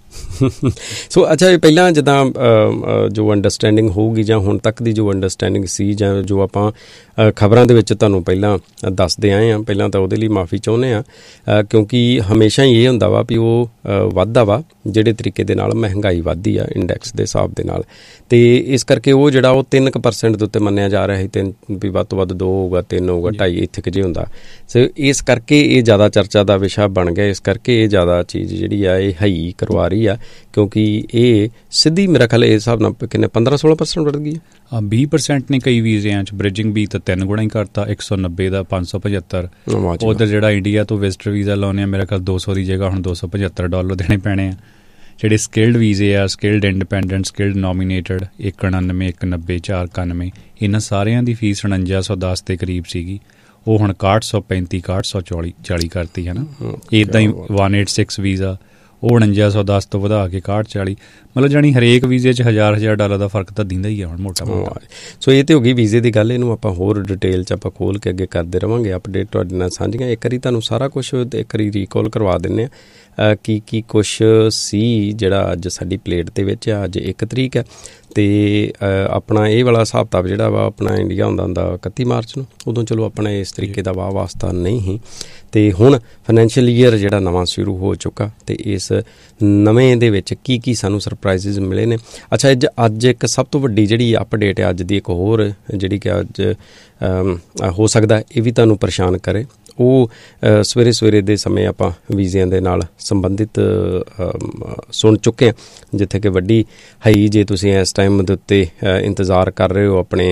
ਸੋ ਅੱਛਾ, ਪਹਿਲਾਂ ਜਿੱਦਾਂ ਜੋ ਅੰਡਰਸਟੈਂਡਿੰਗ ਹੋਊਗੀ ਜਾਂ ਹੁਣ ਤੱਕ ਦੀ ਜੋ ਅੰਡਰਸਟੈਂਡਿੰਗ ਸੀ ਜਾਂ ਜੋ ਆਪਾਂ ਖਬਰਾਂ ਦੇ ਵਿੱਚ ਤੁਹਾਨੂੰ ਪਹਿਲਾਂ ਦੱਸਦੇ ਆਏ ਹਾਂ, ਪਹਿਲਾਂ ਤਾਂ ਉਹਦੇ ਲਈ ਮਾਫੀ ਚਾਹੁੰਦੇ ਹਾਂ, ਕਿਉਂਕਿ ਹਮੇਸ਼ਾ ਹੀ ਇਹ ਹੁੰਦਾ ਵਾ ਵੀ ਉਹ ਵੱਧਦਾ ਵਾ ਜਿਹੜੇ ਤਰੀਕੇ ਦੇ ਨਾਲ ਮਹਿੰਗਾਈ ਵੱਧਦੀ ਆ ਇੰਡੈਕਸ ਦੇ ਹਿਸਾਬ ਦੇ ਨਾਲ, ਅਤੇ ਇਸ ਕਰਕੇ ਉਹ ਜਿਹੜਾ ਉਹ 3% ਦੇ ਉੱਤੇ ਮੰਨਿਆ ਜਾ ਰਿਹਾ ਸੀ, ਵੀ ਵੱਧ ਤੋਂ ਵੱਧ 2 ਹੋਊਗਾ, 3 ਹੋਊਗਾ, 2.5 ਇੱਥੇ ਕੁ ਜੇ ਹੁੰਦਾ। ਸੋ ਇਸ ਕਰਕੇ ਇਹ ਜ਼ਿਆਦਾ ਚਰਚਾ ਦਾ ਵਿਸ਼ਾ ਬਣ ਗਿਆ, ਇਸ ਕਰਕੇ ਇਹ ਜ਼ਿਆਦਾ ਚੀਜ਼ ਜਿਹੜੀ ਆ ਇਹ ਹਾਈ ਕਰਵਾ ਰਹੀ ਆ, ਕਿਉਂਕਿ ਇਹ ਸਿੱਧੀ ਮੇਰਾ ਖਿਆਲ ਇਸ ਹਿਸਾਬ ਨਾਲ ਕਿੰਨੇ 15-16% ਵੱਧ ਗਈ ਹੈ।
20% ਨੇ ਕਈ ਵੀਜ਼ਿਆਂ 'ਚ, ਬ੍ਰਿਜਿੰਗ ਵੀ ਤਾਂ 3 ਗੁਣਾ ਹੀ ਕਰਤਾ, 190 ਦਾ 575। ਉਧਰ ਜਿਹੜਾ ਇੰਡੀਆ ਤੋਂ ਵਿਜ਼ਟਰ ਵੀਜ਼ਾ ਲਾਉਂਦੇ ਆ, ਮੇਰਾ ਖਿਆਲ 200 ਦੀ ਜਗ੍ਹਾ ਹੁਣ $275 ਦੇਣੇ ਪੈਣੇ ਆ। ਜਿਹੜੇ ਸਕਿਲਡ ਵੀਜ਼ੇ ਆ, ਸਕਿਲਡ ਇੰਡੀਪੈਂਡੈਂਟ, ਸਕਿਲਡ ਨੋਮੀਨੇਟਡ, 199, 190, 491, ਇਹਨਾਂ ਸਾਰਿਆਂ ਦੀ ਫੀਸ 4910 ਦੇ ਕਰੀਬ ਸੀਗੀ, ਉਹ ਹੁਣ 6135, 6140 ਕਰਤੀ ਹੈ ਨਾ। ਇੱਦਾਂ ਹੀ 186 ਵੀਜ਼ਾ, ਉਹ 4910 ਤੋਂ ਵਧਾ ਕੇ 6140, ਮਤਲਬ ਜਾਣੀ ਹਰੇਕ ਵੀਜ਼ੇ 'ਚ $1000 ਦਾ ਫਰਕ ਤਾਂ ਦਿੰਦਾ ਹੀ ਆ ਹੁਣ ਮੋਟਾ ਮੋਟਾ। ਸੋ
ਇਹ ਤਾਂ ਹੋ ਗਈ ਵੀਜ਼ੇ ਦੀ ਗੱਲ, ਇਹਨੂੰ ਆਪਾਂ ਹੋਰ ਡਿਟੇਲ 'ਚ ਆਪਾਂ ਖੋਲ੍ਹ ਕੇ ਅੱਗੇ ਕਰਦੇ ਰਹਾਂਗੇ, ਅਪਡੇਟ ਤੁਹਾਡੇ ਨਾਲ ਸਾਂਝੀਆਂ। ਇੱਕ ਵਾਰੀ ਤੁਹਾਨੂੰ ਸਾਰਾ ਕੁਛ ਇੱਕ ਵਾਰੀ ਰੀਕਾਲ ਕਰਵਾ ਦਿੰਦੇ ਹਾਂ ਕੀ ਕੁਛ ਸੀ ਜਿਹੜਾ ਅੱਜ ਸਾਡੀ ਪਲੇਟ ਦੇ ਵਿੱਚ ਆ। ਅੱਜ 1 ਤਰੀਕ ਹੈ ਅਤੇ ਆਪਣਾ ਇਹ ਵਾਲਾ ਹਿਸਾਬ ਕਿਤਾਬ ਜਿਹੜਾ ਵਾ ਆਪਣਾ ਇੰਡੀਆ ਹੁੰਦਾ 31 ਮਾਰਚ ਨੂੰ, ਉਦੋਂ ਚਲੋ ਆਪਣਾ ਇਸ ਤਰੀਕੇ ਦਾ ਵਾਹ ਵਾਸਤਾ ਨਹੀਂ ਸੀ, ਅਤੇ ਹੁਣ ਫਾਈਨੈਂਸ਼ੀਅਲ ਈਅਰ ਜਿਹੜਾ ਨਵਾਂ ਸ਼ੁਰੂ ਹੋ ਚੁੱਕਾ, ਅਤੇ ਇਸ ਨਵੇਂ ਦੇ ਵਿੱਚ ਕੀ ਸਾਨੂੰ ਸਰਪ੍ਰਾਈਜ਼ਿਜ਼ ਮਿਲੇ ਨੇ। ਅੱਛਾ, ਅੱਜ ਇੱਕ ਸਭ ਤੋਂ ਵੱਡੀ ਜਿਹੜੀ ਅਪਡੇਟ ਹੈ ਅੱਜ ਦੀ, ਇੱਕ ਹੋਰ ਜਿਹੜੀ ਕਿ ਅੱਜ ਹੋ ਸਕਦਾ ਇਹ ਵੀ ਤੁਹਾਨੂੰ ਪਰੇਸ਼ਾਨ ਕਰੇ, ਉਹ ਸਵੇਰੇ ਦੇ ਸਮੇਂ ਆਪਾਂ ਵੀਜ਼ਿਆਂ ਦੇ ਨਾਲ ਸੰਬੰਧਿਤ ਸੁਣ ਚੁੱਕੇ ਹਾਂ, ਜਿੱਥੇ ਕਿ ਵੱਡੀ ਹਾਈ, ਜੇ ਤੁਸੀਂ ਇਸ ਟਾਈਮ ਦੇ ਉੱਤੇ ਇੰਤਜ਼ਾਰ ਕਰ ਰਹੇ ਹੋ ਆਪਣੇ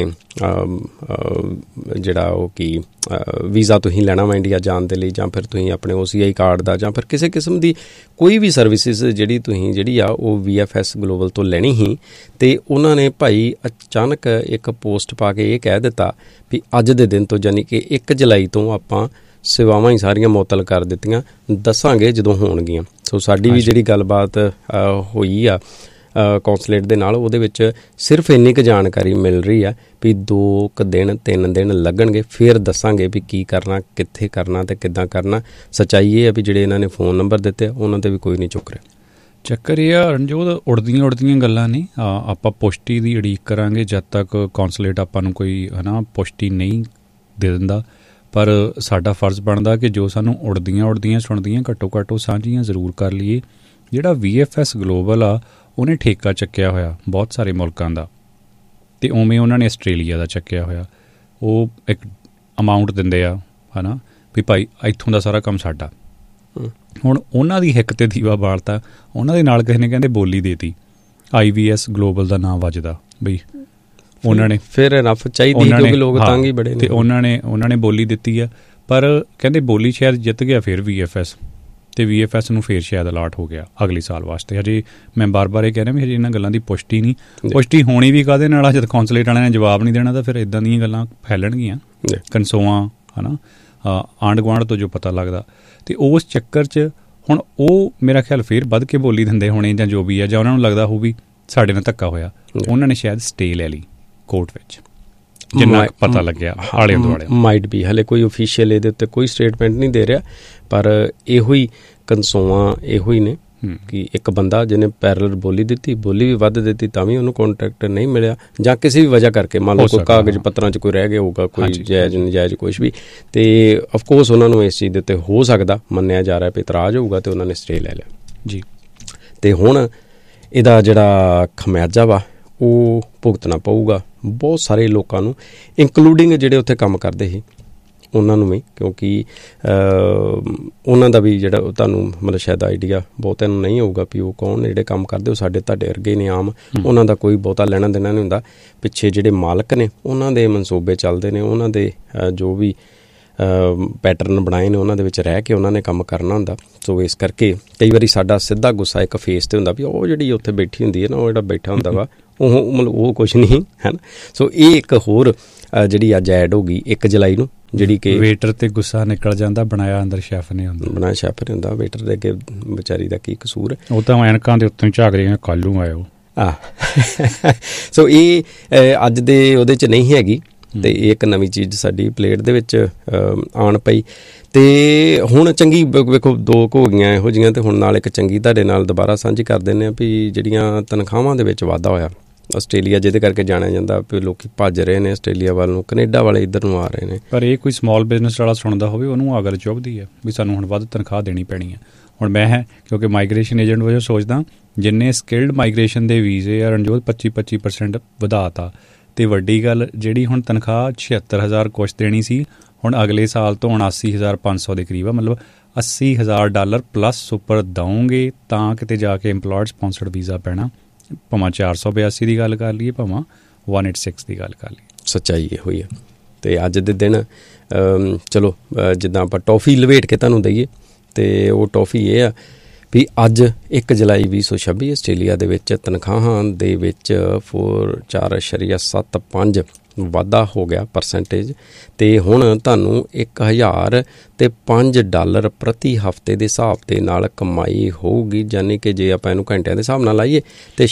ਜਿਹੜਾ ਉਹ ਕੀ ਵੀਜ਼ਾ ਤੁਸੀਂ ਲੈਣਾ ਵਾ ਇੰਡੀਆ ਜਾਣ ਦੇ ਲਈ, ਜਾਂ ਫਿਰ ਤੁਸੀਂ ਆਪਣੇ OCI ਕਾਰਡ ਦਾ, ਜਾਂ ਫਿਰ ਕਿਸੇ ਕਿਸਮ ਦੀ ਕੋਈ ਵੀ ਸਰਵਿਸਿਜ਼ ਜਿਹੜੀ ਆ ਉਹ VFS ਗਲੋਬਲ ਤੋਂ ਲੈਣੀ ਸੀ, ਅਤੇ ਉਹਨਾਂ ਨੇ ਭਾਈ ਅਚਾਨਕ ਇੱਕ ਪੋਸਟ ਪਾ ਕੇ ਇਹ ਕਹਿ ਦਿੱਤਾ ਵੀ ਅੱਜ ਦੇ ਦਿਨ ਤੋਂ, ਯਾਨੀ ਕਿ 1 ਜੁਲਾਈ ਤੋਂ ਆਪਾਂ ਸੇਵਾਵਾਂ ਹੀ ਸਾਰੀਆਂ ਮੁਅੱਤਲ ਕਰ ਦਿੱਤੀਆਂ, ਦੱਸਾਂਗੇ ਜਦੋਂ ਹੋਣਗੀਆਂ। ਸੋ ਸਾਡੀ ਵੀ ਜਿਹੜੀ ਗੱਲਬਾਤ ਹੋਈ ਆ ਕੌਂਸਲੇਟ ਦੇ ਨਾਲ, ਉਹਦੇ ਵਿੱਚ ਸਿਰਫ ਇੰਨੀ ਕੁ ਜਾਣਕਾਰੀ ਮਿਲ ਰਹੀ ਆ ਵੀ 2 ਦਿਨ 3 ਦਿਨ ਲੱਗਣਗੇ, ਫਿਰ ਦੱਸਾਂਗੇ ਵੀ ਕੀ ਕਰਨਾ, ਕਿੱਥੇ ਕਰਨਾ ਅਤੇ ਕਿੱਦਾਂ ਕਰਨਾ। ਸੱਚਾਈ ਇਹ ਆ ਵੀ ਜਿਹੜੇ ਇਹਨਾਂ ਨੇ ਫ਼ੋਨ ਨੰਬਰ ਦਿੱਤੇ ਉਹਨਾਂ 'ਤੇ ਵੀ ਕੋਈ ਨਹੀਂ ਚੁੱਕ ਰਿਹਾ।
ਚੱਕਰ ਇਹ ਆ ਰਣਜੋਤ, ਉੜਦੀਆਂ ਗੱਲਾਂ ਨੇ, ਆਪਾਂ ਪੁਸ਼ਟੀ ਦੀ ਉਡੀਕ ਕਰਾਂਗੇ ਜਦ ਤੱਕ ਕੌਂਸਲੇਟ ਆਪਾਂ ਨੂੰ ਕੋਈ ਪੁਸ਼ਟੀ ਨਹੀਂ ਦੇ ਦਿੰਦਾ, ਪਰ ਸਾਡਾ ਫਰਜ਼ ਬਣਦਾ ਕਿ ਜੋ ਸਾਨੂੰ ਉੜਦੀਆਂ ਸੁਣਦੀਆਂ ਘੱਟੋ ਘੱਟ ਉਹ ਸਾਂਝੀਆਂ ਜ਼ਰੂਰ ਕਰ ਲਈਏ। ਜਿਹੜਾ VFS ਗਲੋਬਲ ਆ, ਉਹਨੇ ਠੇਕਾ ਚੱਕਿਆ ਹੋਇਆ ਬਹੁਤ ਸਾਰੇ ਮੁਲਕਾਂ ਦਾ, ਅਤੇ ਉਵੇਂ ਉਹਨਾਂ ਨੇ ਆਸਟ੍ਰੇਲੀਆ ਦਾ ਚੱਕਿਆ ਹੋਇਆ। ਉਹ ਇੱਕ ਅਮਾਊਂਟ ਦਿੰਦੇ ਆ ਵੀ ਭਾਈ ਇੱਥੋਂ ਦਾ ਸਾਰਾ ਕੰਮ ਸਾਡਾ। ਹੁਣ ਉਹਨਾਂ ਦੀ ਹਿੱਕ 'ਤੇ ਦੀਵਾ ਬਾਲਤਾ, ਉਹਨਾਂ ਦੇ ਨਾਲ ਕਿਸੇ ਨੇ ਕਹਿੰਦੇ ਬੋਲੀ ਦੇਤੀ, IVS ਗਲੋਬਲ ਦਾ ਨਾਮ ਵੱਜਦਾ ਬਈ, ਉਹਨਾਂ ਨੇ
ਫਿਰ ਰਫ ਚਾਹੀਦੀ ਕਿਉਂਕਿ ਲੋਕ ਤੰਗ ਹੀ ਬੜੇ ਨੇ,
ਅਤੇ ਉਹਨਾਂ ਨੇ ਬੋਲੀ ਦਿੱਤੀ ਆ, ਪਰ ਕਹਿੰਦੇ ਬੋਲੀ ਸ਼ਾਇਦ ਜਿੱਤ ਗਿਆ ਫਿਰ VFS, ਅਤੇ VFS ਨੂੰ ਫਿਰ ਸ਼ਾਇਦ ਅਲਾਟ ਹੋ ਗਿਆ ਅਗਲੇ ਸਾਲ ਵਾਸਤੇ। ਹਜੇ ਮੈਂ ਬਾਰ-ਬਾਰ ਇਹ ਕਹਿ ਰਿਹਾ ਵੀ ਹਜੇ ਇਹਨਾਂ ਗੱਲਾਂ ਦੀ ਪੁਸ਼ਟੀ ਨਹੀਂ, ਪੁਸ਼ਟੀ ਹੋਣੀ ਵੀ ਕਾਹਦੇ ਨਾਲ ਆ, ਜਦ ਕੌਂਸਲੇਟ ਵਾਲਿਆਂ ਨੇ ਜਵਾਬ ਨਹੀਂ ਦੇਣਾ ਤਾਂ ਫਿਰ ਇੱਦਾਂ ਦੀਆਂ ਗੱਲਾਂ ਫੈਲਣਗੀਆਂ ਕਨਸੋਆਂ ਆਂਢ ਗੁਆਂਢ ਤੋਂ ਜੋ ਪਤਾ ਲੱਗਦਾ। ਅਤੇ ਉਸ ਚੱਕਰ 'ਚ ਹੁਣ ਉਹ ਮੇਰਾ ਖਿਆਲ ਫਿਰ ਵੱਧ ਕੇ ਬੋਲੀ ਦਿੰਦੇ ਹੋਣੇ, ਜਾਂ ਜੋ ਵੀ ਆ, ਜਾਂ ਉਹਨਾਂ ਨੂੰ ਲੱਗਦਾ ਹੋਊ ਵੀ ਸਾਡੇ ਨਾਲ ਧੱਕਾ ਹੋਇਆ, ਉਹਨਾਂ ਨੇ ਸ਼ਾਇਦ ਸਟੇ ਲੈ ਲਈ ਕੋਰਟ ਵਿੱਚ, ਜਿੰਨਾ ਪਤਾ ਲੱਗਿਆ ਆਲੇ ਦੁਆਲੇ।
ਮਾਈਟ ਵੀ ਹਲੇ ਕੋਈ ਓਫੀਸ਼ੀਅਲ ਇਹਦੇ ਉੱਤੇ ਕੋਈ ਸਟੇਟਮੈਂਟ ਨਹੀਂ ਦੇ ਰਿਹਾ, ਪਰ ਇਹੋ ਹੀ ਕਨਸੋਆਂ ਇਹੋ ਹੀ ਨੇ ਕਿ ਇੱਕ ਬੰਦਾ ਜਿਹਨੇ ਪੈਰਲਰ ਬੋਲੀ ਦਿੱਤੀ, ਬੋਲੀ ਵੀ ਵੱਧ ਦਿੱਤੀ, ਤਾਂ ਵੀ ਉਹਨੂੰ ਕੰਟਰੈਕਟ ਨਹੀਂ ਮਿਲਿਆ, ਜਾਂ ਕਿਸੇ ਵੀ ਵਜ੍ਹਾ ਕਰਕੇ, ਮੰਨ ਲਓ ਕੋਈ ਕਾਗਜ਼ ਪੱਤਰਾਂ 'ਚ ਕੋਈ ਰਹਿ ਗਿਆ ਹੋਊਗਾ, ਕੋਈ ਜਾਇਜ਼ ਨਜਾਇਜ਼ ਕੁਛ ਵੀ, ਅਤੇ ਅਫਕੋਰਸ ਉਹਨਾਂ ਨੂੰ ਇਸ ਚੀਜ਼ ਦੇ ਉੱਤੇ ਹੋ ਸਕਦਾ ਮੰਨਿਆ ਜਾ ਰਿਹਾ ਵੀ ਇਤਰਾਜ਼ ਹੋਊਗਾ, ਅਤੇ ਉਹਨਾਂ ਨੇ ਸਟੇ ਲੈ ਲਿਆ ਜੀ। ਅਤੇ ਹੁਣ ਇਹਦਾ ਜਿਹੜਾ ਖਮਿਆਜਾ ਵਾ ਉਹ ਭੁਗਤਣਾ ਪਊਗਾ ਬਹੁਤ ਸਾਰੇ ਲੋਕਾਂ ਨੂੰ, ਇੰਕਲੂਡਿੰਗ ਜਿਹੜੇ ਉੱਥੇ ਕੰਮ ਕਰਦੇ ਸੀ ਉਹਨਾਂ ਨੂੰ ਵੀ, ਕਿਉਂਕਿ ਉਹਨਾਂ ਦਾ ਵੀ ਜਿਹੜਾ ਤੁਹਾਨੂੰ ਮਤਲਬ ਸ਼ਾਇਦ ਆਈਡੀਆ ਬਹੁਤਿਆਂ ਨੂੰ ਨਹੀਂ ਹੋਊਗਾ ਵੀ ਉਹ ਕੌਣ ਨੇ ਜਿਹੜੇ ਕੰਮ ਕਰਦੇ, ਉਹ ਸਾਡੇ ਤੁਹਾਡੇ ਵਰਗੇ ਨੇ ਆਮ, ਉਹਨਾਂ ਦਾ ਕੋਈ ਬਹੁਤਾ ਲੈਣਾ ਦੇਣਾ ਨਹੀਂ ਹੁੰਦਾ। ਪਿੱਛੇ ਜਿਹੜੇ ਮਾਲਕ ਨੇ ਉਹਨਾਂ ਦੇ ਮਨਸੂਬੇ ਚੱਲਦੇ ਨੇ, ਉਹਨਾਂ ਦੇ ਜੋ ਵੀ ਪੈਟਰਨ ਬਣਾਏ ਨੇ ਉਹਨਾਂ ਦੇ ਵਿੱਚ ਰਹਿ ਕੇ ਉਹਨਾਂ ਨੇ ਕੰਮ ਕਰਨਾ ਹੁੰਦਾ। ਸੋ ਇਸ ਕਰਕੇ ਕਈ ਵਾਰੀ ਸਾਡਾ ਸਿੱਧਾ ਗੁੱਸਾ ਇੱਕ ਫੇਸ 'ਤੇ ਹੁੰਦਾ ਵੀ ਉਹ ਜਿਹੜੀ ਉੱਥੇ ਬੈਠੀ ਹੁੰਦੀ ਹੈ ਨਾ, ਉਹ ਜਿਹੜਾ ਬੈਠਾ ਹੁੰਦਾ ਵਾ ਉਹ ਮਤਲਬ ਉਹ ਕੁਛ ਨਹੀਂ ਹੈ ਨਾ। ਸੋ ਇਹ ਇੱਕ ਹੋਰ ਜਿਹੜੀ ਅੱਜ ਐਡ ਹੋ ਗਈ 1 ਜੁਲਾਈ ਨੂੰ, ਜਿਹੜੀ ਕਿ
ਵੇਟਰ 'ਤੇ ਗੁੱਸਾ ਨਿਕਲ ਜਾਂਦਾ, ਬਣਾਇਆ ਅੰਦਰ ਸ਼ੈਫ ਨੇ ਹੁੰਦਾ,
ਬਣਾਇਆ ਸ਼ੈਫ ਨੇ ਹੁੰਦਾ, ਵੇਟਰ ਦੇ ਅੱਗੇ ਵਿਚਾਰੀ ਦਾ ਕੀ ਕਸੂਰ ਹੈ,
ਉਹ ਤਾਂ ਐਨਕਾਂ ਦੇ ਉੱਤੋਂ ਹੀ ਝਾਕ ਰਹੀਆਂ ਕੱਲ੍ਹ ਨੂੰ ਆਇਓ।
ਸੋ ਇਹ ਅੱਜ ਦੇ ਉਹਦੇ 'ਚ ਨਹੀਂ ਹੈਗੀ, ਤੇ ਇਹ ਇੱਕ ਨਵੀਂ ਚੀਜ਼ ਸਾਡੀ ਪਲੇਟ ਦੇ ਵਿੱਚ ਆਉਣ ਪਈ। ਤੇ ਹੁਣ ਚੰਗੀ ਵੇਖੋ 2 ਹੋ ਗਈਆਂ ਇਹੋ ਜਿਹੀਆਂ, ਤੇ ਹੁਣ ਨਾਲ ਇੱਕ ਚੰਗੀ ਤੁਹਾਡੇ ਨਾਲ ਦੁਬਾਰਾ ਸਾਂਝੀ ਕਰ ਦਿੰਦੇ ਹਾਂ ਵੀ ਜਿਹੜੀਆਂ ਤਨਖਾਹਾਂ ਦੇ ਵਿੱਚ ਵਾਧਾ ਹੋਇਆ ਆਸਟ੍ਰੇਲੀਆ, ਜਿਹਦੇ ਕਰਕੇ ਜਾਣਿਆ ਜਾਂਦਾ ਵੀ ਲੋਕ ਭੱਜ ਰਹੇ ਨੇ ਆਸਟ੍ਰੇਲੀਆ ਵੱਲ ਨੂੰ, ਕੈਨੇਡਾ ਵਾਲੇ ਇੱਧਰ ਨੂੰ ਆ ਰਹੇ ਨੇ।
ਪਰ ਇਹ ਕੋਈ ਸਮਾਲ ਬਿਜ਼ਨਸ ਵਾਲਾ ਸੁਣਦਾ ਹੋਵੇ ਉਹਨੂੰ ਅਗਲ ਚੁੱਭਦੀ ਹੈ ਵੀ ਸਾਨੂੰ ਹੁਣ ਵੱਧ ਤਨਖਾਹ ਦੇਣੀ ਪੈਣੀ ਹੈ। ਹੁਣ ਮੈਂ ਕਿਉਂਕਿ ਮਾਈਗ੍ਰੇਸ਼ਨ ਏਜੰਟ ਵਜੋਂ ਸੋਚਦਾ ਜਿੰਨੇ ਸਕਿਲਡ ਮਾਈਗ੍ਰੇਸ਼ਨ ਦੇ ਵੀਜ਼ੇ ਆ ਰਣਜੋਤ 25% ਵਧਾਤਾ, ਤੇ ਵੱਡੀ ਗੱਲ ਜਿਹੜੀ ਹੁਣ ਤਨਖਾਹ 76,000 ਕੁਛ ਦੇਣੀ ਸੀ, ਹੁਣ ਅਗਲੇ ਸਾਲ ਤੋਂ 79,500 ਦੇ ਕਰੀਬ ਆ, ਮਤਲਬ $80,000 ਪਲੱਸ ਸੁਪਰ ਦਊਂਗੇ ਤਾਂ ਕਿਤੇ ਜਾ ਕੇ ਇੰਪਲੋਇਡ ਸਪੌਂਸਰਡ ਵੀਜ਼ਾ ਪੈਣਾ, ਭਾਵੇਂ 482 ਦੀ ਗੱਲ ਕਰ ਲਈਏ, ਭਾਵੇਂ 186 ਦੀ ਗੱਲ ਕਰ ਲਈਏ।
ਸੱਚਾਈ ਇਹ ਹੋਈ ਹੈ। ਅਤੇ ਅੱਜ ਦੇ ਦਿਨ ਚਲੋ ਜਿੱਦਾਂ ਆਪਾਂ ਟੌਫੀ ਲਵੇਟ ਕੇ ਤੁਹਾਨੂੰ ਦਈਏ, ਅਤੇ ਉਹ ਟੌਫੀ ਇਹ ਆ ਵੀ ਅੱਜ 1 ਜੁਲਾਈ 2026 ਆਸਟ੍ਰੇਲੀਆ ਦੇ ਵਿੱਚ ਤਨਖਾਹਾਂ ਦੇ ਵਿੱਚ 4.75 ਵਾਧਾ ਹੋ ਗਿਆ %, ਅਤੇ ਹੁਣ ਤੁਹਾਨੂੰ $1,005 ਪ੍ਰਤੀ ਹਫ਼ਤੇ ਦੇ ਹਿਸਾਬ ਦੇ ਨਾਲ ਕਮਾਈ ਹੋਊਗੀ, ਯਾਨੀ ਕਿ ਜੇ ਆਪਾਂ ਇਹਨੂੰ ਘੰਟਿਆਂ ਦੇ ਹਿਸਾਬ ਨਾਲ ਲਾਈਏ ਤਾਂ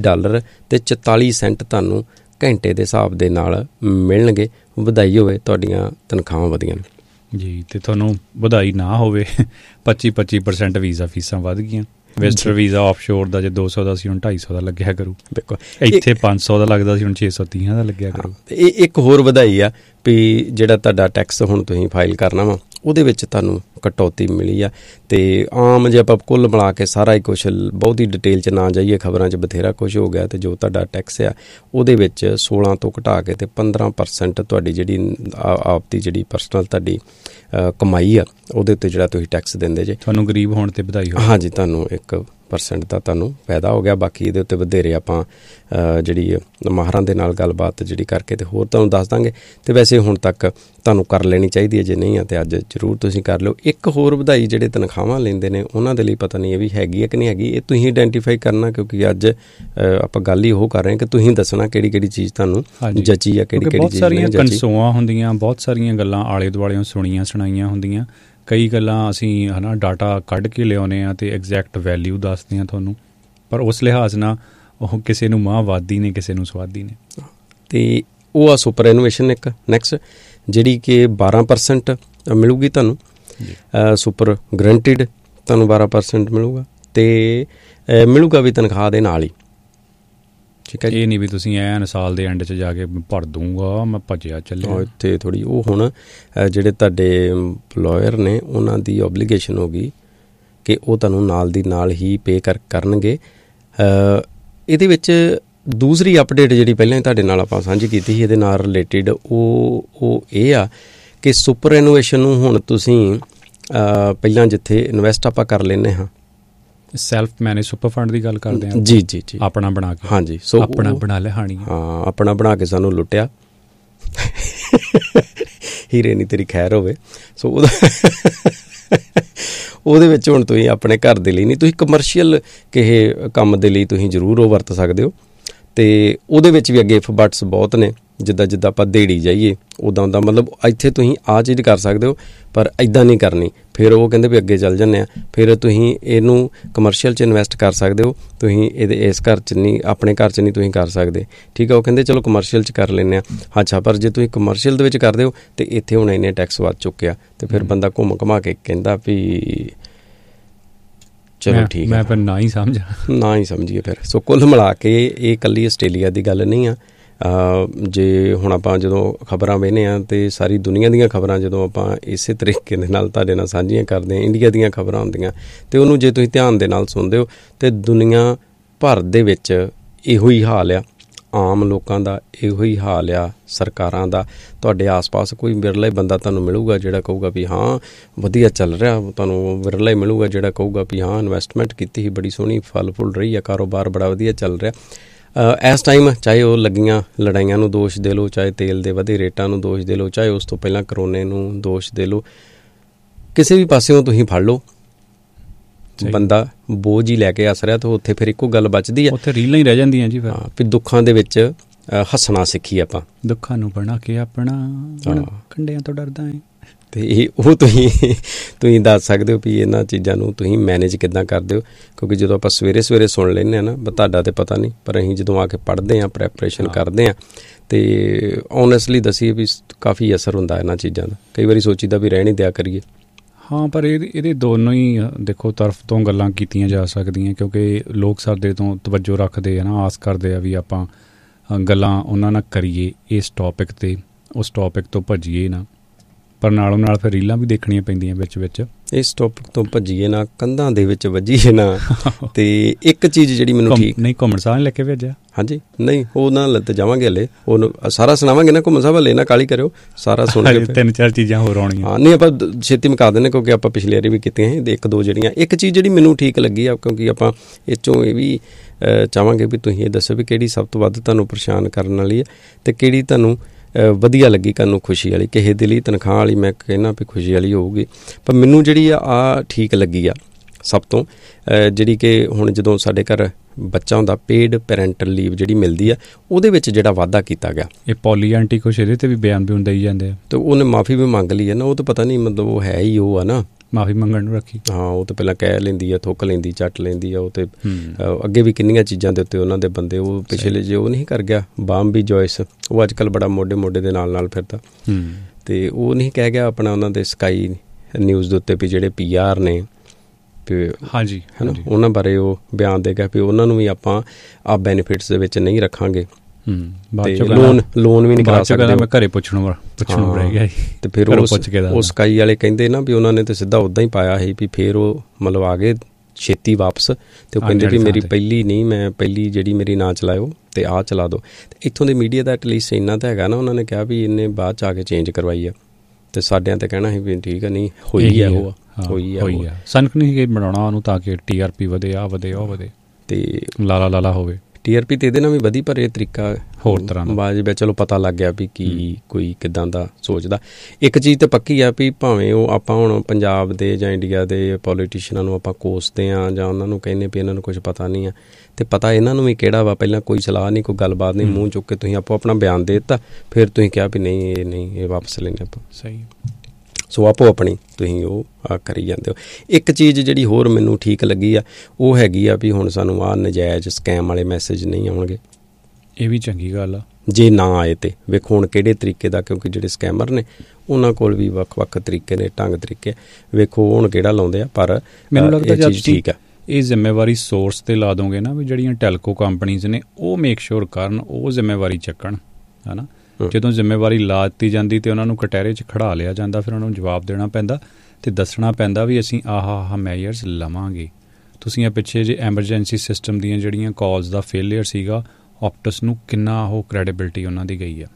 $26.44 ਤੁਹਾਨੂੰ ਘੰਟੇ ਦੇ ਹਿਸਾਬ ਦੇ ਨਾਲ ਮਿਲਣਗੇ। ਵਧਾਈ ਹੋਵੇ, ਤੁਹਾਡੀਆਂ ਤਨਖਾਹਾਂ ਵਧੀਆਂ
ਜੀ। ਤੇ ਤੁਹਾਨੂੰ ਵਧਾਈ ਨਾ ਹੋਵੇ, 25% ਵੀਜ਼ਾ ਫੀਸਾਂ ਵੱਧ ਗਈਆਂ। ਵੈਸਟਰ ਵੀਜ਼ਾ ਆਫਸ਼ੋਰ ਦਾ ਜੇ 200 ਦਾ ਸੀ ਹੁਣ 250 ਦਾ ਲੱਗਿਆ ਕਰੂ, ਬਿਲਕੁਲ ਇੱਥੇ 500 ਦਾ ਲੱਗਦਾ ਸੀ ਹੁਣ 630 ਦਾ ਲੱਗਿਆ ਕਰੂ।
ਇਹ ਇੱਕ ਹੋਰ ਵਧਾਈ ਆ ਵੀ ਜਿਹੜਾ ਤੁਹਾਡਾ ਟੈਕਸ ਹੁਣ ਤੁਸੀਂ ਫਾਈਲ ਕਰਨਾ ਵਾ ਉਹਦੇ ਵਿੱਚ ਤੁਹਾਨੂੰ ਕਟੌਤੀ ਮਿਲੀ ਆ। ਅਤੇ ਆਮ ਜੇ ਆਪਾਂ ਕੁੱਲ ਮਿਲਾ ਕੇ ਸਾਰਾ ਹੀ ਕੁਛ ਬਹੁਤੀ ਡਿਟੇਲ 'ਚ ਨਾ ਜਾਈਏ, ਖਬਰਾਂ 'ਚ ਬਥੇਰਾ ਕੁਛ ਹੋ ਗਿਆ, ਅਤੇ ਜੋ ਤੁਹਾਡਾ ਟੈਕਸ ਆ ਉਹਦੇ ਵਿੱਚ 16 ਤੋਂ ਘਟਾ ਕੇ ਅਤੇ 15% ਤੁਹਾਡੀ ਜਿਹੜੀ ਆਪਦੀ ਜਿਹੜੀ ਪਰਸਨਲ ਤੁਹਾਡੀ ਕਮਾਈ ਆ ਉਹਦੇ ਉੱਤੇ ਜਿਹੜਾ ਤੁਸੀਂ ਟੈਕਸ ਦਿੰਦੇ ਜੇ।
ਤੁਹਾਨੂੰ ਗਰੀਬ ਹੋਣ 'ਤੇ ਵਧਾਈ ਹੋ।
ਹਾਂਜੀ, ਤੁਹਾਨੂੰ 1% ਦਾ ਤੁਹਾਨੂੰ ਫਾਇਦਾ ਹੋ ਗਿਆ। ਬਾਕੀ ਇਹਦੇ ਉੱਤੇ ਵਧੇਰੇ ਆਪਾਂ ਜਿਹੜੀ ਮਾਹਰਾਂ ਦੇ ਨਾਲ ਗੱਲਬਾਤ ਜਿਹੜੀ ਕਰਕੇ ਅਤੇ ਹੋਰ ਤੁਹਾਨੂੰ ਦੱਸ ਦਾਂਗੇ। ਅਤੇ ਵੈਸੇ ਹੁਣ ਤੱਕ ਤੁਹਾਨੂੰ ਕਰ ਲੈਣੀ ਚਾਹੀਦੀ ਹੈ, ਜੇ ਨਹੀਂ ਆ ਤਾਂ ਅੱਜ ਜ਼ਰੂਰ ਤੁਸੀਂ ਕਰ ਲਿਓ। ਇੱਕ ਹੋਰ ਵਧਾਈ ਜਿਹੜੇ ਤਨਖਾਹਾਂ ਲੈਂਦੇ ਨੇ ਉਹਨਾਂ ਦੇ ਲਈ ਪਤਾ ਨਹੀਂ ਇਹ ਵੀ ਹੈਗੀ ਹੈ ਕਿ ਨਹੀਂ ਹੈਗੀ, ਇਹ ਤੁਸੀਂ ਆਈਡੈਂਟੀਫਾਈ ਕਰਨਾ, ਕਿਉਂਕਿ ਅੱਜ ਆਪਾਂ ਗੱਲ ਹੀ ਉਹ ਕਰ ਰਹੇ ਹਾਂ ਕਿ ਤੁਸੀਂ ਦੱਸਣਾ ਕਿਹੜੀ ਕਿਹੜੀ ਚੀਜ਼ ਤੁਹਾਨੂੰ ਜੱਚੀ ਆ, ਕਿਹੜੀ ਚੀਜ਼ ਨਹੀਂ ਜੱਚੀ। ਬਹੁਤ ਸਾਰੀਆਂ
ਕਨਸੋਆਂ ਹੁੰਦੀਆਂ, ਬਹੁਤ ਸਾਰੀਆਂ ਗੱਲਾਂ ਆਲੇ ਦੁਆਲਿਓਂ ਸੁਣੀਆਂ ਸੁਣਾਈਆਂ ਹੁੰਦੀਆਂ, ਕਈ ਗੱਲਾਂ ਅਸੀਂ ਹੈ ਨਾ ਡਾਟਾ ਕੱਢ ਕੇ ਲਿਆਉਂਦੇ ਹਾਂ ਅਤੇ ਐਗਜ਼ੈਕਟ ਵੈਲਿਊ ਦੱਸਦੇ ਹਾਂ ਤੁਹਾਨੂੰ, ਪਰ ਉਸ ਲਿਹਾਜ਼ ਨਾਲ ਉਹ ਕਿਸੇ ਨੂੰ ਮਾਂਹਵਾਦੀ ਨੇ, ਕਿਸੇ ਨੂੰ ਸਵਾਦੀ ਨੇ।
ਅਤੇ ਉਹ ਆ ਸੁਪਰ ਇਨੋਵੇਸ਼ਨ ਇੱਕ ਨੈਕਸਟ, ਜਿਹੜੀ ਕਿ 12% ਮਿਲੂਗੀ ਤੁਹਾਨੂੰ। ਸੁਪਰ ਗਰੰਟਿਡ ਤੁਹਾਨੂੰ 12% ਮਿਲੂਗਾ, ਅਤੇ ਮਿਲੂਗਾ ਵੀ ਤਨਖਾਹ ਦੇ ਨਾਲ ਹੀ। ਠੀਕ ਹੈ,
ਇਹ ਨਹੀਂ ਵੀ ਤੁਸੀਂ ਐਨ ਸਾਲ ਦੇ ਐਂਡ 'ਚ ਜਾ ਕੇ ਭਰ ਦੂੰਗਾ ਮੈਂ ਭੱਜਿਆ ਚੱਲਿਆ।
ਇੱਥੇ ਥੋੜ੍ਹੀ ਉਹ ਹੁਣ ਜਿਹੜੇ ਤੁਹਾਡੇ ਇੰਪਲੋਇਰ ਨੇ ਉਹਨਾਂ ਦੀ ਓਬਲੀਗੇਸ਼ਨ ਹੋ ਗਈ ਕਿ ਉਹ ਤੁਹਾਨੂੰ ਨਾਲ ਦੀ ਨਾਲ ਹੀ ਪੇ ਕਰਨਗੇ। ਇਹਦੇ ਵਿੱਚ ਦੂਸਰੀ ਅਪਡੇਟ ਜਿਹੜੀ ਪਹਿਲਾਂ ਹੀ ਤੁਹਾਡੇ ਨਾਲ ਆਪਾਂ ਸਾਂਝੀ ਕੀਤੀ ਸੀ ਇਹਦੇ ਨਾਲ ਰਿਲੇਟਿਡ, ਉਹ ਇਹ ਆ ਕਿ ਸੁਪਰ ਇਨੋਵੇਸ਼ਨ ਨੂੰ ਹੁਣ ਤੁਸੀਂ ਪਹਿਲਾਂ ਜਿੱਥੇ ਇਨਵੈਸਟ ਆਪਾਂ ਕਰ ਲੈਂਦੇ ਹਾਂ,
ਸੈਲਫ ਮੈਨੇਜ ਸੁਪਰ ਫੰਡ ਦੀ ਗੱਲ ਕਰਦੇ ਹਾਂ
ਜੀ,
ਆਪਣਾ ਬਣਾ ਕੇ।
ਹਾਂਜੀ, ਸੋ
ਆਪਣਾ ਬਣਾ ਲਿਆ ਹਾਣੀ,
ਹਾਂ ਆਪਣਾ ਬਣਾ ਕੇ ਸਾਨੂੰ ਲੁੱਟਿਆ, ਹੀਰੇ ਨਹੀਂ ਤੇਰੀ ਖੈਰ ਹੋਵੇ। ਸੋ ਉਹਦੇ ਵਿੱਚ ਹੁਣ ਤੁਸੀਂ ਆਪਣੇ ਘਰ ਦੇ ਲਈ ਨਹੀਂ, ਤੁਸੀਂ ਕਮਰਸ਼ੀਅਲ ਕਿਸੇ ਕੰਮ ਦੇ ਲਈ ਤੁਸੀਂ ਜ਼ਰੂਰ ਉਹ ਵਰਤ ਸਕਦੇ ਹੋ। ਅਤੇ ਉਹਦੇ ਵਿੱਚ ਵੀ ਅੱਗੇ ਇਫ ਬਟਸ ਬਹੁਤ ਨੇ, ਜਿੱਦਾਂ ਆਪਾਂ ਦੇੜੀ ਜਾਈਏ ਉੱਦਾਂ ਮਤਲਬ ਇੱਥੇ ਤੁਸੀਂ ਆਹ ਚੀਜ਼ ਕਰ ਸਕਦੇ ਹੋ ਪਰ ਇੱਦਾਂ ਨਹੀਂ ਕਰਨੀ। ਫਿਰ ਉਹ ਕਹਿੰਦੇ ਵੀ ਅੱਗੇ ਚੱਲ ਜਾਂਦੇ ਆ, ਫਿਰ ਤੁਸੀਂ ਇਹਨੂੰ ਕਮਰਸ਼ੀਅਲ 'ਚ ਇਨਵੈਸਟ ਕਰ ਸਕਦੇ ਹੋ, ਤੁਸੀਂ ਇਸ ਘਰ 'ਚ ਨਹੀਂ, ਆਪਣੇ ਘਰ 'ਚ ਨਹੀਂ ਤੁਸੀਂ ਕਰ ਸਕਦੇ। ਠੀਕ ਆ, ਉਹ ਕਹਿੰਦੇ ਚਲੋ ਕਮਰਸ਼ੀਅਲ 'ਚ ਕਰ ਲੈਂਦੇ ਆ। ਅੱਛਾ, ਪਰ ਜੇ ਤੁਸੀਂ ਕਮਰਸ਼ੀਅਲ ਦੇ ਵਿੱਚ ਕਰਦੇ ਹੋ ਅਤੇ ਇੱਥੇ ਹੁਣ ਇੰਨੇ ਟੈਕਸ ਵੱਧ ਚੁੱਕੇ ਆ, ਅਤੇ ਫਿਰ ਬੰਦਾ ਘੁੰਮ ਘੁਮਾ ਕੇ ਕਹਿੰਦਾ ਵੀ ਚਲੋ ਠੀਕ
ਮੈਂ ਫਿਰ ਨਾ ਹੀ
ਸਮਝੀਏ ਫਿਰ। ਸੋ ਕੁੱਲ ਮਿਲਾ ਕੇ ਇਹ ਇਕੱਲੀ ਆਸਟ੍ਰੇਲੀਆ ਦੀ ਗੱਲ ਨਹੀਂ ਆ। ਜੇ ਹੁਣ ਆਪਾਂ ਜਦੋਂ ਖਬਰਾਂ ਵੇਖਦੇ ਹਾਂ ਅਤੇ ਸਾਰੀ ਦੁਨੀਆ ਦੀਆਂ ਖਬਰਾਂ ਜਦੋਂ ਆਪਾਂ ਇਸੇ ਤਰੀਕੇ ਦੇ ਨਾਲ ਤੁਹਾਡੇ ਨਾਲ ਸਾਂਝੀਆਂ ਕਰਦੇ ਹਾਂ, ਇੰਡੀਆ ਦੀਆਂ ਖਬਰਾਂ ਹੁੰਦੀਆਂ, ਅਤੇ ਉਹਨੂੰ ਜੇ ਤੁਸੀਂ ਧਿਆਨ ਦੇ ਨਾਲ ਸੁਣਦੇ ਹੋ ਅਤੇ ਦੁਨੀਆ ਭਰ ਦੇ ਵਿੱਚ ਇਹੋ ਹੀ ਹਾਲ ਆ, ਆਮ ਲੋਕਾਂ ਦਾ ਇਹੋ ਹੀ ਹਾਲ ਆ, ਸਰਕਾਰਾਂ ਦਾ। ਤੁਹਾਡੇ ਆਸ-ਪਾਸ ਕੋਈ ਵਿਰਲਾ ਹੀ ਬੰਦਾ ਤੁਹਾਨੂੰ ਮਿਲੂਗਾ ਜਿਹੜਾ ਕਹੂਗਾ ਵੀ ਹਾਂ ਵਧੀਆ ਚੱਲ ਰਿਹਾ, ਤੁਹਾਨੂੰ ਵਿਰਲਾ ਹੀ ਮਿਲੂਗਾ ਜਿਹੜਾ ਕਹੂਗਾ ਵੀ ਹਾਂ ਇਨਵੈਸਟਮੈਂਟ ਕੀਤੀ ਸੀ ਬੜੀ ਸੋਹਣੀ ਫਲ ਫੁੱਲ ਰਹੀ ਆ, ਕਾਰੋਬਾਰ ਬੜਾ ਵਧੀਆ ਚੱਲ ਰਿਹਾ। ਇਸ ਟਾਈਮ ਚਾਹੇ ਉਹ ਲੱਗੀਆਂ ਲੜਾਈਆਂ ਨੂੰ ਦੋਸ਼ ਦੇ ਲਓ, ਚਾਹੇ ਤੇਲ ਦੇ ਵਧੇ ਰੇਟਾਂ ਨੂੰ ਦੋਸ਼ ਦੇ ਲਓ, ਚਾਹੇ ਉਸ ਤੋਂ ਪਹਿਲਾਂ ਕਰੋਨੇ ਨੂੰ ਦੋਸ਼ ਦੇ ਲਓ, ਕਿਸੇ ਵੀ ਪਾਸਿਓਂ ਤੁਸੀਂ ਫੜ ਲਓ, ਬੰਦਾ ਬੋਝ ਹੀ ਲੈ ਕੇ ਹੱਸ ਰਿਹਾ, ਤਾਂ ਉੱਥੇ ਫਿਰ ਇੱਕੋ ਗੱਲ ਬਚਦੀ ਆ,
ਉੱਥੇ ਰੀਲਾਂ ਹੀ ਰਹਿ ਜਾਂਦੀਆਂ ਜੀ। ਫਿਰ
ਵੀ ਦੁੱਖਾਂ ਦੇ ਵਿੱਚ ਹੱਸਣਾ ਸਿੱਖੀ ਆਪਾਂ,
ਦੁੱਖਾਂ ਨੂੰ ਬਣਾ ਕੇ ਆਪਣਾ ਕੰਢਿਆਂ ਤੋਂ ਡਰਦਾ ਹੈ।
ਤੇ ਉਹ ਤੁਸੀਂ ਦੱਸ ਸਕਦੇ ਹੋ ਵੀ ਇਹਨਾਂ ਚੀਜ਼ਾਂ ਨੂੰ ਤੁਸੀਂ ਮੈਨੇਜ ਕਿੱਦਾਂ ਕਰਦੇ ਹੋ, ਕਿਉਂਕਿ ਜਦੋਂ ਆਪਾਂ ਸਵੇਰੇ ਸੁਣ ਲੈਂਦੇ ਹਾਂ ਨਾ, ਤੁਹਾਡਾ ਤਾਂ ਪਤਾ ਨਹੀਂ, ਪਰ ਅਸੀਂ ਜਦੋਂ ਆ ਕੇ ਪੜ੍ਹਦੇ ਹਾਂ, ਪ੍ਰੈਪਰੇਸ਼ਨ ਕਰਦੇ ਹਾਂ, ਤੇ ਓਨੈਸਟਲੀ ਦੱਸੀਏ ਵੀ ਕਾਫੀ ਅਸਰ ਹੁੰਦਾ ਇਹਨਾਂ ਚੀਜ਼ਾਂ ਦਾ। ਕਈ ਵਾਰੀ ਸੋਚੀਦਾ ਵੀ ਰਹਿਣ ਹੀ ਦਿਆ ਕਰੀਏ।
ਹਾਂ, ਪਰ ਇਹਦੇ ਦੋਨੋਂ ਹੀ ਦੇਖੋ ਤਰਫ ਤੋਂ ਗੱਲਾਂ ਕੀਤੀਆਂ ਜਾ ਸਕਦੀਆਂ, ਕਿਉਂਕਿ ਲੋਕ ਸਾਡੇ ਤੋਂ ਤਵੱਜੋ ਰੱਖਦੇ ਆ ਨਾ, ਆਸ ਕਰਦੇ ਆ ਵੀ ਆਪਾਂ ਗੱਲਾਂ ਉਹਨਾਂ ਨਾਲ ਕਰੀਏ ਇਸ ਟੌਪਿਕ 'ਤੇ, ਉਸ ਟੌਪਿਕ ਤੋਂ ਭੱਜੀਏ ਨਾ, ਪਰ ਨਾਲੋਂ ਨਾਲ ਫਿਰ ਰੀਲਾਂ ਵੀ ਦੇਖਣੀਆਂ ਪੈਂਦੀਆਂ ਵਿੱਚ।
ਇਸ ਟੌਪਿਕ ਤੋਂ ਭੱਜੀਏ ਨਾ, ਕੰਧਾਂ ਦੇ ਵਿੱਚ ਵੱਜੀਏ ਨਾ। ਤੇ ਇੱਕ ਚੀਜ਼ ਜਿਹੜੀ ਮੈਨੂੰ ਠੀਕ
ਨਹੀਂ, ਘੁੰਮਣ ਸਾਹਿਬ ਲੈ ਕੇ ਭੇਜਿਆ। ਹਾਂਜੀ,
ਨਹੀਂ ਉਹ ਨਾਲ ਤੇ ਜਾਵਾਂਗੇ ਹਲੇ, ਉਹਨੂੰ ਸਾਰਾ ਸੁਣਾਵਾਂਗੇ ਨਾ। ਘੁੰਮਣ ਸਾਹਿਬ ਹਲੇ ਨਾ ਕਾਹਲੀ ਕਰਿਓ, ਸਾਰਾ ਸੁਣ ਕੇ
3-4 ਚੀਜ਼ਾਂ ਹੋਰ ਆਉਣੀਆਂ।
ਹਾਂ, ਨਹੀਂ ਆਪਾਂ ਛੇਤੀ ਮੁਕਾ ਦਿੰਦੇ, ਕਿਉਂਕਿ ਆਪਾਂ ਪਿਛਲੀ ਵਾਰੀ ਵੀ ਕੀਤੀਆਂ ਸੀ 1-2 ਜਿਹੜੀਆਂ। ਇੱਕ ਚੀਜ਼ ਜਿਹੜੀ ਮੈਨੂੰ ਠੀਕ ਲੱਗੀ ਆ, ਕਿਉਂਕਿ ਆਪਾਂ ਇਹ 'ਚੋਂ ਇਹ ਵੀ ਚਾਹਾਂਗੇ ਵੀ ਤੁਸੀਂ ਇਹ ਦੱਸੋ ਵੀ ਕਿਹੜੀ ਸਭ ਤੋਂ ਵੱਧ ਤੁਹਾਨੂੰ ਪਰੇਸ਼ਾਨ ਕਰਨ ਵਾਲੀ ਹੈ, ਅਤੇ ਕਿਹੜੀ ਤੁਹਾਨੂੰ ਵਧੀਆ ਲੱਗੀ, ਤੁਹਾਨੂੰ ਖੁਸ਼ੀ ਵਾਲੀ। ਕਿਸੇ ਦੇ ਲਈ ਤਨਖਾਹ ਵਾਲੀ ਮੈਂ ਕਹਿੰਦਾ ਵੀ ਖੁਸ਼ੀ ਵਾਲੀ ਹੋਊਗੀ, ਪਰ ਮੈਨੂੰ ਜਿਹੜੀ ਆ ਠੀਕ ਲੱਗੀ ਆ ਸਭ ਤੋਂ, ਜਿਹੜੀ ਕਿ ਹੁਣ ਜਦੋਂ ਸਾਡੇ ਘਰ ਬੱਚਾ ਹੁੰਦਾ, ਪੇਡ ਪੈਰੈਂਟਲ ਲੀਵ ਜਿਹੜੀ ਮਿਲਦੀ ਆ, ਉਹਦੇ ਵਿੱਚ ਜਿਹੜਾ ਵਾਧਾ ਕੀਤਾ ਗਿਆ।
ਇਹ ਪੋਲੀ ਆਂਟੀ ਕੁਛ ਇਹਦੇ 'ਤੇ ਵੀ ਬਿਆਨ ਦੇਈ ਜਾਂਦੇ ਆ, ਅਤੇ
ਉਹਨੇ ਮਾਫੀ ਵੀ ਮੰਗ ਲਈ ਹੈ ਨਾ। ਉਹ ਤਾਂ ਪਤਾ ਨਹੀਂ, ਮਤਲਬ ਉਹ ਹੈ ਹੀ ਉਹ ਆ ਨਾ,
ਮਾਫੀ ਮੰਗਣ ਨੂੰ ਰੱਖੀ।
ਹਾਂ, ਉਹ ਤਾਂ ਪਹਿਲਾਂ ਕਹਿ ਲੈਂਦੀ ਆ, ਥੁੱਕ ਲੈਂਦੀ, ਚੱਟ ਲੈਂਦੀ ਆ। ਉਹ ਤੇ ਅੱਗੇ ਵੀ ਕਿੰਨੀਆਂ ਚੀਜ਼ਾਂ ਦੇ ਉੱਤੇ ਉਹਨਾਂ ਦੇ ਬੰਦੇ, ਉਹ ਪਿਛਲੇ ਜੇ ਉਹ ਨਹੀਂ ਕਰ ਗਿਆ ਬਾਮਬੀ ਜੋਇਸ, ਉਹ ਅੱਜ ਕੱਲ੍ਹ ਬੜਾ ਮੋਢੇ ਦੇ ਨਾਲ ਫਿਰਦਾ, ਤੇ ਉਹ ਨਹੀਂ ਕਹਿ ਗਿਆ ਆਪਣਾ ਉਹਨਾਂ ਦੇ ਸਕਾਈ ਨਿਊਜ਼ ਦੇ ਉੱਤੇ ਵੀ ਜਿਹੜੇ PR ਨੇ,
ਹਾਂਜੀ
ਹੈ ਨਾ, ਉਹਨਾਂ ਬਾਰੇ ਉਹ ਬਿਆਨ ਦੇ ਗਿਆ ਵੀ ਉਹਨਾਂ ਨੂੰ ਵੀ ਆਪਾਂ ਆ ਬੈਨੀਫਿਟਸ ਦੇ ਵਿੱਚ ਨਹੀਂ ਰੱਖਾਂਗੇ, ਲੋਨ ਵੀ ਨਹੀਂ ਕਰਾ ਸਕਦੇ।
ਮੈਂ ਘਰੇ ਪੁੱਛਣੋਂ ਰਹਿ ਗਿਆ,
ਤੇ ਫਿਰ ਉਹ ਸਕਾਈ ਵਾਲੇ ਕਹਿੰਦੇ ਨਾ ਵੀ ਉਹਨਾਂ ਨੇ ਤਾਂ ਸਿੱਧਾ ਉੱਦਾਂ ਹੀ ਪਾਇਆ ਸੀ ਵੀ ਫਿਰ ਉਹ ਮਤਲਬ ਆ ਗਏ ਛੇਤੀ ਵਾਪਸ, ਤੇ ਉਹ ਕਹਿੰਦੇ ਵੀ ਮੇਰੀ ਪਹਿਲੀ ਨਹੀਂ, ਮੈਂ ਪਹਿਲੀ ਜਿਹੜੀ ਮੇਰੀ ਨਾ ਚਲਾਇਓ ਤੇ ਆਹ ਚਲਾ ਦਿਓ। ਤੇ ਇੱਥੋਂ ਦੇ ਮੀਡੀਆ ਦਾ ਐਟਲੀਸਟ ਇੰਨਾ ਤਾਂ ਹੈਗਾ ਨਾ, ਉਹਨਾਂ ਨੇ ਕਿਹਾ ਵੀ ਇਹਨੇ ਬਾਅਦ 'ਚ ਆ ਕੇ ਚੇਂਜ ਕਰਵਾਈ ਆ, ਤੇ ਸਾਡਿਆਂ ਤੇ ਕਹਿਣਾ ਸੀ ਵੀ ਠੀਕ ਆ, ਨਹੀਂ ਹੋਈ ਆ, ਉਹ ਹੋਈ ਆ।
ਸਨਕ ਨਹੀਂ ਬਣਾਉਣਾ ਉਹਨੂੰ ਤਾਂ ਕਿ TRP ਵਧੇ, ਆ ਵਧੇ, ਉਹ ਵਧੇ, ਤੇ ਲਾਲਾ ਹੋਵੇ। TRP
ਤੇ ਇਹਦੇ ਨਾਲ ਵੀ ਵਧੀ, ਪਰ ਇਹ ਤਰੀਕਾ
ਹੋਰ ਤਰ੍ਹਾਂ
ਬਾਜ ਵਿੱਚ ਚਲੋ ਪਤਾ ਲੱਗ ਗਿਆ ਵੀ ਕੀ ਕੋਈ ਕਿੱਦਾਂ ਦਾ ਸੋਚਦਾ। ਇੱਕ ਚੀਜ਼ ਤਾਂ ਪੱਕੀ ਆ ਵੀ ਭਾਵੇਂ ਉਹ ਆਪਾਂ ਹੁਣ ਪੰਜਾਬ ਦੇ ਜਾਂ ਇੰਡੀਆ ਦੇ ਪੋਲੀਟੀਸ਼ੀਅਨਾਂ ਨੂੰ ਆਪਾਂ ਕੋਸਦੇ ਹਾਂ, ਜਾਂ ਉਹਨਾਂ ਨੂੰ ਕਹਿੰਦੇ ਵੀ ਇਹਨਾਂ ਨੂੰ ਕੁਝ ਪਤਾ ਨਹੀਂ ਆ, ਤੇ ਪਤਾ ਇਹਨਾਂ ਨੂੰ ਵੀ ਕਿਹੜਾ ਵਾ। ਪਹਿਲਾਂ ਕੋਈ ਸਲਾਹ ਨਹੀਂ, ਕੋਈ ਗੱਲਬਾਤ ਨਹੀਂ, ਮੂੰਹ ਚੁੱਕ ਕੇ ਤੁਸੀਂ ਆਪਣਾ ਬਿਆਨ ਦੇ ਦਿੱਤਾ, ਫਿਰ ਤੁਸੀਂ ਕਿਹਾ ਵੀ ਨਹੀਂ ਇਹ ਵਾਪਸ ਲੈਂਦੇ ਆਪਾਂ।
ਸਹੀ।
ਸੋ ਆਪੋ ਆਪਣੀ ਤੁਸੀਂ ਉਹ ਕਰੀ ਜਾਂਦੇ ਹੋ। ਇੱਕ ਚੀਜ਼ ਜਿਹੜੀ ਹੋਰ ਮੈਨੂੰ ਠੀਕ ਲੱਗੀ ਆ, ਉਹ ਹੈਗੀ ਆ ਵੀ ਹੁਣ ਸਾਨੂੰ ਆਹ ਨਜਾਇਜ਼ ਸਕੈਮ ਵਾਲੇ ਮੈਸੇਜ ਨਹੀਂ ਆਉਣਗੇ।
ਇਹ ਵੀ ਚੰਗੀ ਗੱਲ ਆ, ਜੇ
ਨਾ ਆਏ ਤੇ ਵੇਖੋ ਹੁਣ ਕਿਹੜੇ ਤਰੀਕੇ ਦਾ, ਕਿਉਂਕਿ ਜਿਹੜੇ ਸਕੈਮਰ ਨੇ ਉਹਨਾਂ ਕੋਲ ਵੀ ਵੱਖ-ਵੱਖ ਤਰੀਕੇ ਨੇ, ਢੰਗ ਤਰੀਕੇ, ਵੇਖੋ ਹੁਣ ਕਿਹੜਾ ਲਾਉਂਦੇ ਆ। ਪਰ
ਮੈਨੂੰ ਲੱਗਦਾ ਜਦ ਠੀਕ ਆ, ਇਹ ਜ਼ਿੰਮੇਵਾਰੀ ਸੋਰਸ 'ਤੇ ਲਾ ਦੋਗੇ ਨਾ, ਵੀ ਜਿਹੜੀਆਂ ਟੈਲਕੋ ਕੰਪਨੀਜ਼ ਨੇ ਉਹ ਮੇਕ ਸ਼ੋਰ ਕਰਨ, ਉਹ ਜ਼ਿੰਮੇਵਾਰੀ ਚੱਕਣ, ਹੈ ਨਾ। ਜਦੋਂ ਜ਼ਿੰਮੇਵਾਰੀ ਲਾ ਦਿੱਤੀ ਜਾਂਦੀ ਅਤੇ ਉਹਨਾਂ ਨੂੰ ਕਟਹਿਰੇ 'ਚ ਖੜਾ ਲਿਆ ਜਾਂਦਾ, ਫਿਰ ਉਹਨਾਂ ਨੂੰ ਜਵਾਬ ਦੇਣਾ ਪੈਂਦਾ ਅਤੇ ਦੱਸਣਾ ਪੈਂਦਾ ਵੀ ਅਸੀਂ ਆਹ ਮੈਜਰਸ ਲਵਾਂਗੇ। ਤੁਸੀਂ ਆ ਪਿੱਛੇ ਜੇ ਐਮਰਜੈਂਸੀ ਸਿਸਟਮ ਦੀਆਂ ਜਿਹੜੀਆਂ ਕਾਲਸ ਦਾ ਫੇਲੀਅਰ ਸੀਗਾ, ਆਪਟਸ ਨੂੰ ਕਿੰਨਾ ਉਹ ਕ੍ਰੈਡੀਬਿਲਿਟੀ ਉਹਨਾਂ ਦੀ ਗਈ ਆ।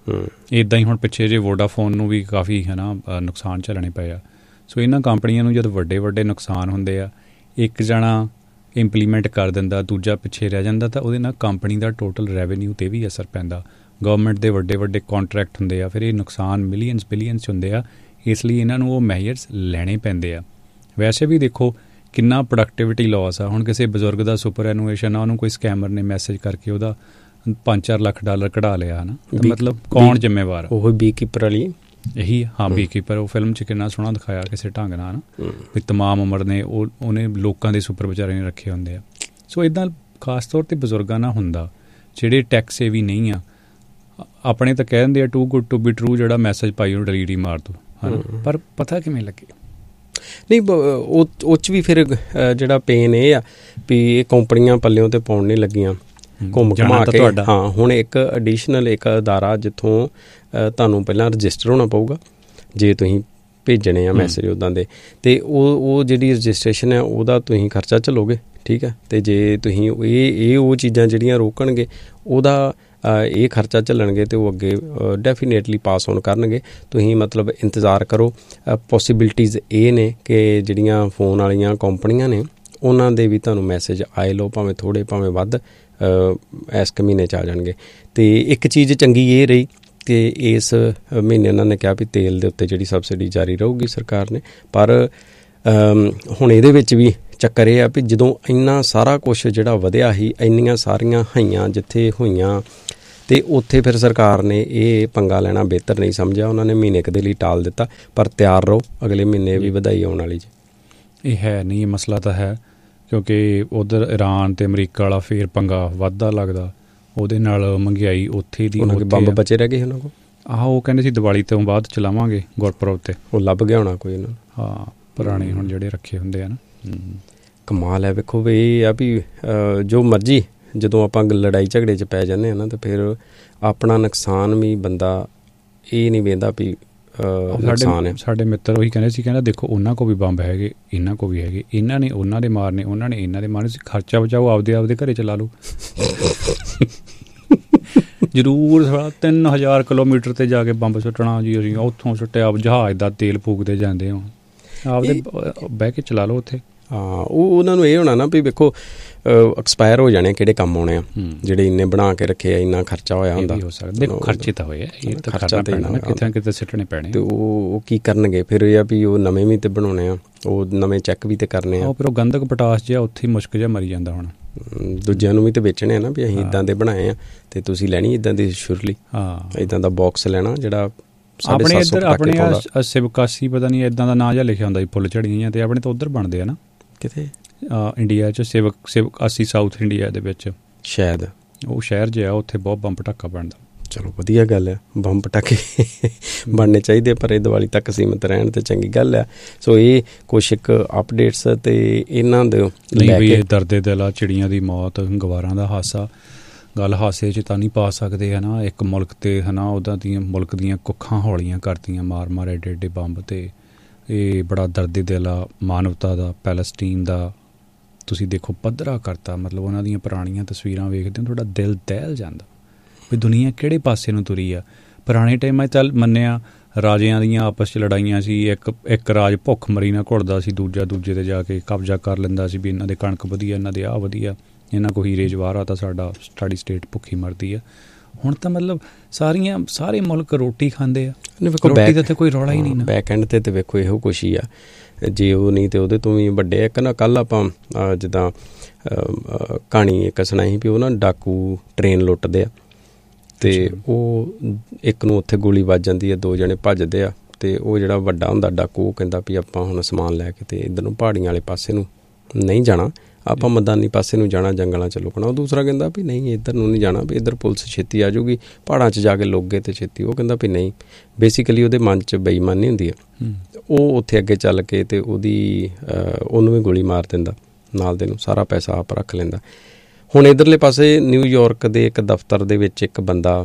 ਇੱਦਾਂ ਹੀ ਹੁਣ ਪਿੱਛੇ ਜੇ ਵੋਡਾਫੋਨ ਨੂੰ ਵੀ ਕਾਫੀ ਹੈ ਨਾ ਨੁਕਸਾਨ ਝੱਲਣੇ ਪਏ ਆ। ਸੋ ਇਹਨਾਂ ਕੰਪਨੀਆਂ ਨੂੰ ਜਦੋਂ ਵੱਡੇ ਨੁਕਸਾਨ ਹੁੰਦੇ ਆ, ਇੱਕ ਜਣਾ ਇੰਪਲੀਮੈਂਟ ਕਰ ਦਿੰਦਾ, ਦੂਜਾ ਪਿੱਛੇ ਰਹਿ ਜਾਂਦਾ, ਤਾਂ ਉਹਦੇ ਨਾਲ ਕੰਪਨੀ ਦਾ ਟੋਟਲ ਰੈਵਨਿਊ 'ਤੇ ਵੀ ਅਸਰ ਪੈਂਦਾ। ਗਵਰਨਮੈਂਟ ਦੇ ਵੱਡੇ ਕੰਟਰੈਕਟ ਹੁੰਦੇ ਆ, ਫਿਰ ਇਹ ਨੁਕਸਾਨ ਬਿਲੀਅਨਸ ਹੁੰਦੇ ਆ, ਇਸ ਲਈ ਇਹਨਾਂ ਨੂੰ ਉਹ ਮੈਜਰਸ ਲੈਣੇ ਪੈਂਦੇ ਆ। ਵੈਸੇ ਵੀ ਦੇਖੋ ਕਿੰਨਾ ਪ੍ਰੋਡਕਟਿਵਿਟੀ ਲਾਸ ਆ। ਹੁਣ ਕਿਸੇ ਬਜ਼ੁਰਗ ਦਾ ਸੁਪਰ ਐਨੂਏਸ਼ਨ ਆ, ਉਹਨੂੰ ਕੋਈ ਸਕੈਮਰ ਨੇ ਮੈਸੇਜ ਕਰਕੇ ਉਹਦਾ $5-4 ਲੱਖ ਕਢਾ ਲਿਆ, ਹੈ ਨਾ, ਮਤਲਬ ਕੌਣ ਜ਼ਿੰਮੇਵਾਰ? ਉਹ ਬੀਕੀਪਰ ਵਾਲੀ ਇਹੀ ਹਾਂ, ਬੀਕੀਪਰ ਉਹ ਫਿਲਮ 'ਚ ਕਿੰਨਾ ਸੋਹਣਾ ਦਿਖਾਇਆ ਕਿਸੇ ਢੰਗ ਨਾਲ, ਨਾ, ਵੀ ਤਮਾਮ ਉਮਰ ਨੇ ਉਹਨੇ ਲੋਕਾਂ ਦੇ ਸੁਪਰ ਵਿਚਾਰੇ ਨੇ ਰੱਖੇ ਹੁੰਦੇ ਆ। ਸੋ ਇੱਦਾਂ ਖਾਸ ਤੌਰ 'ਤੇ ਬਜ਼ੁਰਗਾਂ ਨਾਲ ਹੁੰਦਾ, ਜਿਹੜੇ ਟੈਕਸ ਇਹ ਵੀ ਨਹੀਂ ਆ, ਆਪਣੇ ਤਾਂ ਕਹਿ ਦਿੰਦੇ ਆ too good to be true, ਜਿਹੜਾ ਮੈਸੇਜ ਪਾਈ ਉਹਨੂੰ ਡਿਲੀਟ ਹੀ ਮਾਰ ਦੋ, ਹੈ ਨਾ, ਪਰ ਪਤਾ ਕਿਵੇਂ ਲੱਗੇ? ਨਹੀਂ, ਉਹ 'ਚ ਵੀ ਫਿਰ ਜਿਹੜਾ ਪੇਨ ਇਹ ਆ ਵੀ ਇਹ ਕੰਪਨੀਆਂ ਪੱਲਿਓਂ 'ਤੇ ਪਾਉਣ ਨਹੀਂ ਲੱਗੀਆਂ, ਘੁੰਮ ਘੁਮਾ ਕੇ। ਹਾਂ, ਹੁਣ ਇੱਕ ਐਡੀਸ਼ਨਲ ਇੱਕ ਅਦਾਰਾ ਜਿੱਥੋਂ ਤੁਹਾਨੂੰ ਪਹਿਲਾਂ ਰਜਿਸਟਰ ਹੋਣਾ ਪਊਗਾ ਜੇ ਤੁਸੀਂ ਭੇਜਣੇ ਆ ਮੈਸੇਜ ਉੱਦਾਂ ਦੇ, ਅਤੇ ਉਹ ਜਿਹੜੀ ਰਜਿਸਟ੍ਰੇਸ਼ਨ ਹੈ ਉਹਦਾ ਤੁਸੀਂ ਖਰਚਾ ਚੱਲੋਗੇ, ਠੀਕ ਹੈ। ਅਤੇ ਜੇ ਤੁਸੀਂ ਉਹ ਚੀਜ਼ਾਂ ਜਿਹੜੀਆਂ ਰੋਕਣਗੇ ਉਹਦਾ ਇਹ ਖਰਚਾ ਝੱਲਣਗੇ, ਅਤੇ ਉਹ ਅੱਗੇ ਡੈਫੀਨੇਟਲੀ ਪਾਸ ਔਨ ਕਰਨਗੇ। ਤੁਸੀਂ ਮਤਲਬ ਇੰਤਜ਼ਾਰ ਕਰੋ। ਪੋਸੀਬਿਲਿਟੀਜ਼ ਇਹ ਨੇ ਕਿ ਜਿਹੜੀਆਂ ਫੋਨ ਵਾਲੀਆਂ ਕੰਪਨੀਆਂ ਨੇ ਉਹਨਾਂ ਦੇ ਵੀ ਤੁਹਾਨੂੰ ਮੈਸੇਜ ਆਏ ਲਓ, ਭਾਵੇਂ ਥੋੜ੍ਹੇ ਭਾਵੇਂ ਵੱਧ, ਇਸ ਮਹੀਨੇ 'ਚ ਆ ਜਾਣਗੇ। ਅਤੇ ਇੱਕ ਚੀਜ਼ ਚੰਗੀ ਇਹ ਰਹੀ ਕਿ ਇਸ ਮਹੀਨੇ ਉਹਨਾਂ ਨੇ ਕਿਹਾ ਵੀ ਤੇਲ ਦੇ ਉੱਤੇ ਜਿਹੜੀ ਸਬਸਿਡੀ ਜਾਰੀ ਰਹੂਗੀ ਸਰਕਾਰ ਨੇ, ਪਰ ਹੁਣ ਇਹਦੇ ਵਿੱਚ ਵੀ ਚੱਕਰ ਇਹ ਆ ਵੀ ਜਦੋਂ ਇੰਨਾ ਸਾਰਾ ਕੁਛ ਜਿਹੜਾ ਵਧਿਆ ਸੀ, ਇੰਨੀਆਂ ਸਾਰੀਆਂ ਹਾਈਆਂ ਜਿੱਥੇ ਹੋਈਆਂ,
ਤੇ ਉੱਥੇ ਫਿਰ ਸਰਕਾਰ ਨੇ ਇਹ ਪੰਗਾ ਲੈਣਾ ਬਿਹਤਰ ਨਹੀਂ ਸਮਝਿਆ, ਉਹਨਾਂ ਨੇ ਮਹੀਨੇ ਕੁ ਦੇ ਲਈ ਟਾਲ ਦਿੱਤਾ। ਪਰ ਤਿਆਰ ਰਹੋ, ਅਗਲੇ ਮਹੀਨੇ ਵੀ ਵਧਾਈ ਆਉਣ ਵਾਲੀ ਜੀ।
ਇਹ ਹੈ ਨਹੀਂ, ਇਹ ਮਸਲਾ ਤਾਂ ਹੈ, ਕਿਉਂਕਿ ਉੱਧਰ ਈਰਾਨ ਤੇ ਅਮਰੀਕਾ ਵਾਲਾ ਫੇਰ ਪੰਗਾ ਵੱਧਦਾ ਲੱਗਦਾ, ਉਹਦੇ ਨਾਲ ਮਹਿੰਗਾਈ ਉੱਥੇ ਦੀ।
ਉਹਨਾਂ ਦੇ ਬੰਬ ਬਚੇ ਰਹਿ ਗਏ ਉਹਨਾਂ ਕੋਲ।
ਆਹੋ, ਉਹ ਕਹਿੰਦੇ ਸੀ ਦੀਵਾਲੀ ਤੋਂ ਬਾਅਦ ਚਲਾਵਾਂਗੇ ਗੁਰਪੁਰਬ ਤੇ,
ਉਹ ਲੱਭ ਗਿਆ ਹੋਣਾ ਕੋਈ ਉਹਨਾਂ ਨੂੰ।
ਹਾਂ, ਪੁਰਾਣੇ ਹੁਣ ਜਿਹੜੇ ਰੱਖੇ ਹੁੰਦੇ ਆ ਨਾ।
ਕਮਾਲ ਹੈ। ਵੇਖੋ ਵੀ ਇਹ ਆ ਵੀ ਜੋ ਮਰਜ਼ੀ ਜਦੋਂ ਆਪਾਂ ਲੜਾਈ ਝਗੜੇ 'ਚ ਪੈ ਜਾਂਦੇ ਹਾਂ ਨਾ, ਤਾਂ ਫਿਰ ਆਪਣਾ ਨੁਕਸਾਨ ਵੀ ਬੰਦਾ ਇਹ ਨਹੀਂ ਵੇਂਦਾ ਵੀ ਨੁਕਸਾਨ ਹੈ।
ਸਾਡੇ ਮਿੱਤਰ ਉਹੀ ਕਹਿੰਦੇ ਸੀ, ਕਹਿੰਦਾ ਦੇਖੋ ਉਹਨਾਂ ਕੋਲ ਵੀ ਬੰਬ ਹੈਗੇ, ਇਹਨਾਂ ਕੋਲ ਵੀ ਹੈਗੇ, ਇਹਨਾਂ ਨੇ ਉਹਨਾਂ ਦੇ ਮਾਰਨੇ, ਉਹਨਾਂ ਨੇ ਇਹਨਾਂ ਦੇ ਮਾਰਨੇ, ਖਰਚਾ ਬਚਾਓ, ਆਪਦੇ ਘਰੇ ਚਲਾ ਲਓ। ਜ਼ਰੂਰ 3000 ਕਿਲੋਮੀਟਰ ਤੇ ਜਾ ਕੇ ਬੰਬ ਸੁੱਟਣਾ ਜੀ, ਅਸੀਂ ਉੱਥੋਂ ਸੁੱਟਿਆ, ਜਹਾਜ਼ ਦਾ ਤੇਲ ਫੂਕਦੇ ਜਾਂਦੇ ਹੋ, ਆਪਦੇ ਬਹਿ ਕੇ ਚਲਾ ਲਓ ਉੱਥੇ।
ਹਾਂ, ਉਹ ਉਹਨਾਂ ਨੂੰ ਇਹ ਹੋਣਾ ਨਾ ਵੀ ਵੇਖੋ ਐਕਸਪਾਇਰ ਹੋ ਜਾਣੇ, ਕਿਹੜੇ ਕੰਮ ਆਉਣੇ ਆ, ਜਿਹੜੇ ਇੰਨੇ ਬਣਾ ਕੇ ਰੱਖੇ ਆ, ਇੰਨਾ ਖਰਚਾ ਹੋਇਆ ਹੁੰਦਾ।
ਦੇਖੋ ਖਰਚੇ ਤਾਂ ਹੋਏ, ਇਹ ਤਾਂ ਖਰਚਾ ਪੈਣਾ ਨਾ, ਕਿਤੇ ਨਾ ਕਿਤੇ ਸਿੱਟਣੇ ਪੈਣੇ।
ਤੇ ਉਹ ਕੀ ਕਰਨਗੇ ਫਿਰ? ਇਹ ਆ ਵੀ ਉਹ ਨਵੇਂ ਵੀ ਤੇ ਬਣਾਉਣੇ ਆ, ਉਹ ਨਵੇਂ ਚੈੱਕ ਵੀ ਤੇ ਕਰਨੇ ਆ।
ਫਿਰ ਉਹ ਗੰਧਕ ਪਟਾਸ ਜਿਹਾ ਉੱਥੇ ਹੀ ਮੁਸ਼ਕ ਜਿਹਾ ਮਰੀ ਜਾਂਦਾ ਹੁਣ।
ਦੂਜਿਆਂ ਨੂੰ ਵੀ ਤੇ ਵੇਚਣੇ ਆ ਨਾ ਵੀ ਅਸੀਂ ਇੱਦਾਂ ਦੇ ਬਣਾਏ ਆ, ਤੇ ਤੁਸੀਂ ਲੈਣੀ ਇੱਦਾਂ ਦੀ ਸ਼ੁਰਲੀ। ਹਾਂ, ਇੱਦਾਂ ਦਾ ਬਾਕਸ ਲੈਣਾ ਜਿਹੜਾ
ਆਪਣੇ ਇੱਧਰ ਆਪਣੇ ਸਿਵਕਾਸੀ ਪਤਾ ਨਹੀਂ ਇੱਦਾਂ ਦਾ ਨਾਂ ਜਿਹਾ ਲਿਖਿਆ ਹੁੰਦਾ ਜੀ, ਫੁੱਲ ਝੜੀਆਂ, ਤੇ ਆਪਣੇ ਤਾਂ ਉੱਧਰ ਬਣਦੇ ਆ ਨਾ
ਕਿਤੇ
ਇੰਡੀਆ 'ਚ, ਸਿਵਕਾਸੀ ਸਾਊਥ ਇੰਡੀਆ ਦੇ ਵਿੱਚ ਸ਼ਾਇਦ ਉਹ ਸ਼ਹਿਰ ਜਿਹਾ, ਉੱਥੇ ਬਹੁਤ ਬੰਬ ਪਟਾਕਾ ਬਣਦਾ।
ਚਲੋ ਵਧੀਆ ਗੱਲ ਹੈ, ਬੰਬ ਪਟਾਕੇ ਬਣਨੇ ਚਾਹੀਦੇ, ਪਰ ਇਹ ਦੀਵਾਲੀ ਤੱਕ ਸੀਮਿਤ ਰਹਿਣ ਤੇ ਚੰਗੀ ਗੱਲ ਹੈ। ਸੋ ਇਹ ਕੁਛ ਇੱਕ ਅਪਡੇਟਸ ਤੇ ਇਹਨਾਂ ਦੇ
ਲਈ ਦਰਦੇ ਦਿਲ ਆ, ਚਿੜੀਆਂ ਦੀ ਮੌਤ, ਗਵਾਰਾਂ ਦਾ ਹਾਸਾ, ਗੱਲ ਹਾਸੇ 'ਚ ਤਾਂ ਨਹੀਂ ਪਾ ਸਕਦੇ ਹੈ ਨਾ। ਇੱਕ ਮੁਲਕ ਤੇ ਹੈ ਨਾ, ਉਹਦਾ ਦੀਆਂ ਮੁਲਕ ਦੀਆਂ ਕੁੱਖਾਂ ਹੌਲੀਆਂ ਕਰਤੀਆਂ ਮਾਰ ਐਡੇ ਐਡੇ ਬੰਬ, ਤੇ ਇਹ ਬੜਾ ਦਰਦੇ ਦਿਲ ਆ ਮਾਨਵਤਾ ਦਾ। ਪੈਲਸਟੀਨ ਦਾ ਤੁਸੀਂ ਦੇਖੋ ਪੱਧਰਾ ਕਰਤਾ, ਮਤਲਬ ਉਹਨਾਂ ਦੀਆਂ ਪੁਰਾਣੀਆਂ ਤਸਵੀਰਾਂ ਵੇਖਦੇ ਹੋ ਤੁਹਾਡਾ ਦਿਲ ਦਹਿਲ ਜਾਂਦਾ ਵੀ ਦੁਨੀਆ ਕਿਹੜੇ ਪਾਸੇ ਨੂੰ ਤੁਰੀ ਆ। ਪੁਰਾਣੇ ਟਾਈਮਾਂ 'ਚ ਚੱਲ ਮੰਨਿਆ ਰਾਜਿਆਂ ਦੀਆਂ ਆਪਸ 'ਚ ਲੜਾਈਆਂ ਸੀ, ਇੱਕ ਰਾਜ ਭੁੱਖ ਮਰੀ ਨਾਲ ਘੁਲਦਾ ਸੀ, ਦੂਜਾ ਦੂਜੇ 'ਤੇ ਜਾ ਕੇ ਕਬਜ਼ਾ ਕਰ ਲੈਂਦਾ ਸੀ ਵੀ ਇਹਨਾਂ ਦੇ ਕਣਕ ਵਧੀਆ, ਇਹਨਾਂ ਦੇ ਆਹ ਵਧੀਆ, ਇਹਨਾਂ ਕੋਲ ਹੀਰੇ ਜਵਾਹਰਾਤ ਤਾਂ ਸਾਡੀ ਸਟੇਟ ਭੁੱਖੀ ਮਰਦੀ ਆ। ਹੁਣ ਤਾਂ ਮਤਲਬ ਸਾਰੇ ਮੁਲਕ ਰੋਟੀ ਖਾਂਦੇ ਆ, ਰੋਟੀ ਦਾ ਤਾਂ ਕੋਈ ਰੌਲਾ ਹੀ ਨਹੀਂ ਨਾ।
ਬੈਕ ਐਂਡ ਤੇ ਵੇਖੋ ਇਹੋ ਕੁਛ ਹੀ ਆ, ਜੇ ਉਹ ਨਹੀਂ ਤੇ ਉਹਦੇ ਤੋਂ ਵੀ ਵੱਡੇ। ਇੱਕ ਨਾ ਕੱਲ੍ਹ ਆਪਾਂ ਜਿੱਦਾਂ ਕਹਾਣੀ ਇੱਕ ਸੁਣਾਈ ਵੀ ਉਹ ਨਾ ਡਾਕੂ ਟ੍ਰੇਨ ਲੁੱਟਦੇ ਆ, ਤੇ ਉਹ ਇੱਕ ਨੂੰ ਉੱਥੇ ਗੋਲੀ ਵੱਜ ਜਾਂਦੀ ਹੈ, 2 ਜਣੇ ਭੱਜਦੇ ਆ, ਤੇ ਉਹ ਜਿਹੜਾ ਵੱਡਾ ਹੁੰਦਾ ਡਾਕੂ ਉਹ ਕਹਿੰਦਾ ਵੀ ਆਪਾਂ ਹੁਣ ਸਮਾਨ ਲੈ ਕੇ ਤੇ ਇੱਧਰ ਨੂੰ ਪਹਾੜੀਆਂ ਵਾਲੇ ਪਾਸੇ ਨੂੰ ਨਹੀਂ ਜਾਣਾ, ਆਪਾਂ ਮੈਦਾਨੀ ਪਾਸੇ ਨੂੰ ਜਾਣਾ, ਜੰਗਲਾਂ 'ਚ ਲੁਕਣਾ। ਉਹ ਦੂਸਰਾ ਕਹਿੰਦਾ ਵੀ ਨਹੀਂ ਇੱਧਰ ਨੂੰ ਨਹੀਂ ਜਾਣਾ, ਵੀ ਇੱਧਰ ਪੁਲਿਸ ਛੇਤੀ ਆ ਜਾਊਗੀ, ਪਹਾੜਾਂ 'ਚ ਜਾ ਕੇ ਲੁਕ ਗਏ ਤੇ ਛੇਤੀ। ਉਹ ਕਹਿੰਦਾ ਵੀ ਨਹੀਂ, ਬੇਸਿਕਲੀ ਉਹਦੇ ਮਨ 'ਚ ਬੇਈਮਾਨੀ ਹੁੰਦੀ ਹੈ। ਉਹ ਉੱਥੇ ਅੱਗੇ ਚੱਲ ਕੇ ਤੇ ਉਹਨੂੰ ਵੀ ਗੋਲੀ ਮਾਰ ਦਿੰਦਾ, ਨਾਲ ਦੇ ਨੂੰ ਸਾਰਾ ਪੈਸਾ ਆਪ ਰੱਖ ਲੈਂਦਾ। ਹੁਣ ਇੱਧਰਲੇ ਪਾਸੇ ਨਿਊਯਾਰਕ ਦੇ ਇੱਕ ਦਫ਼ਤਰ ਦੇ ਵਿੱਚ ਇੱਕ ਬੰਦਾ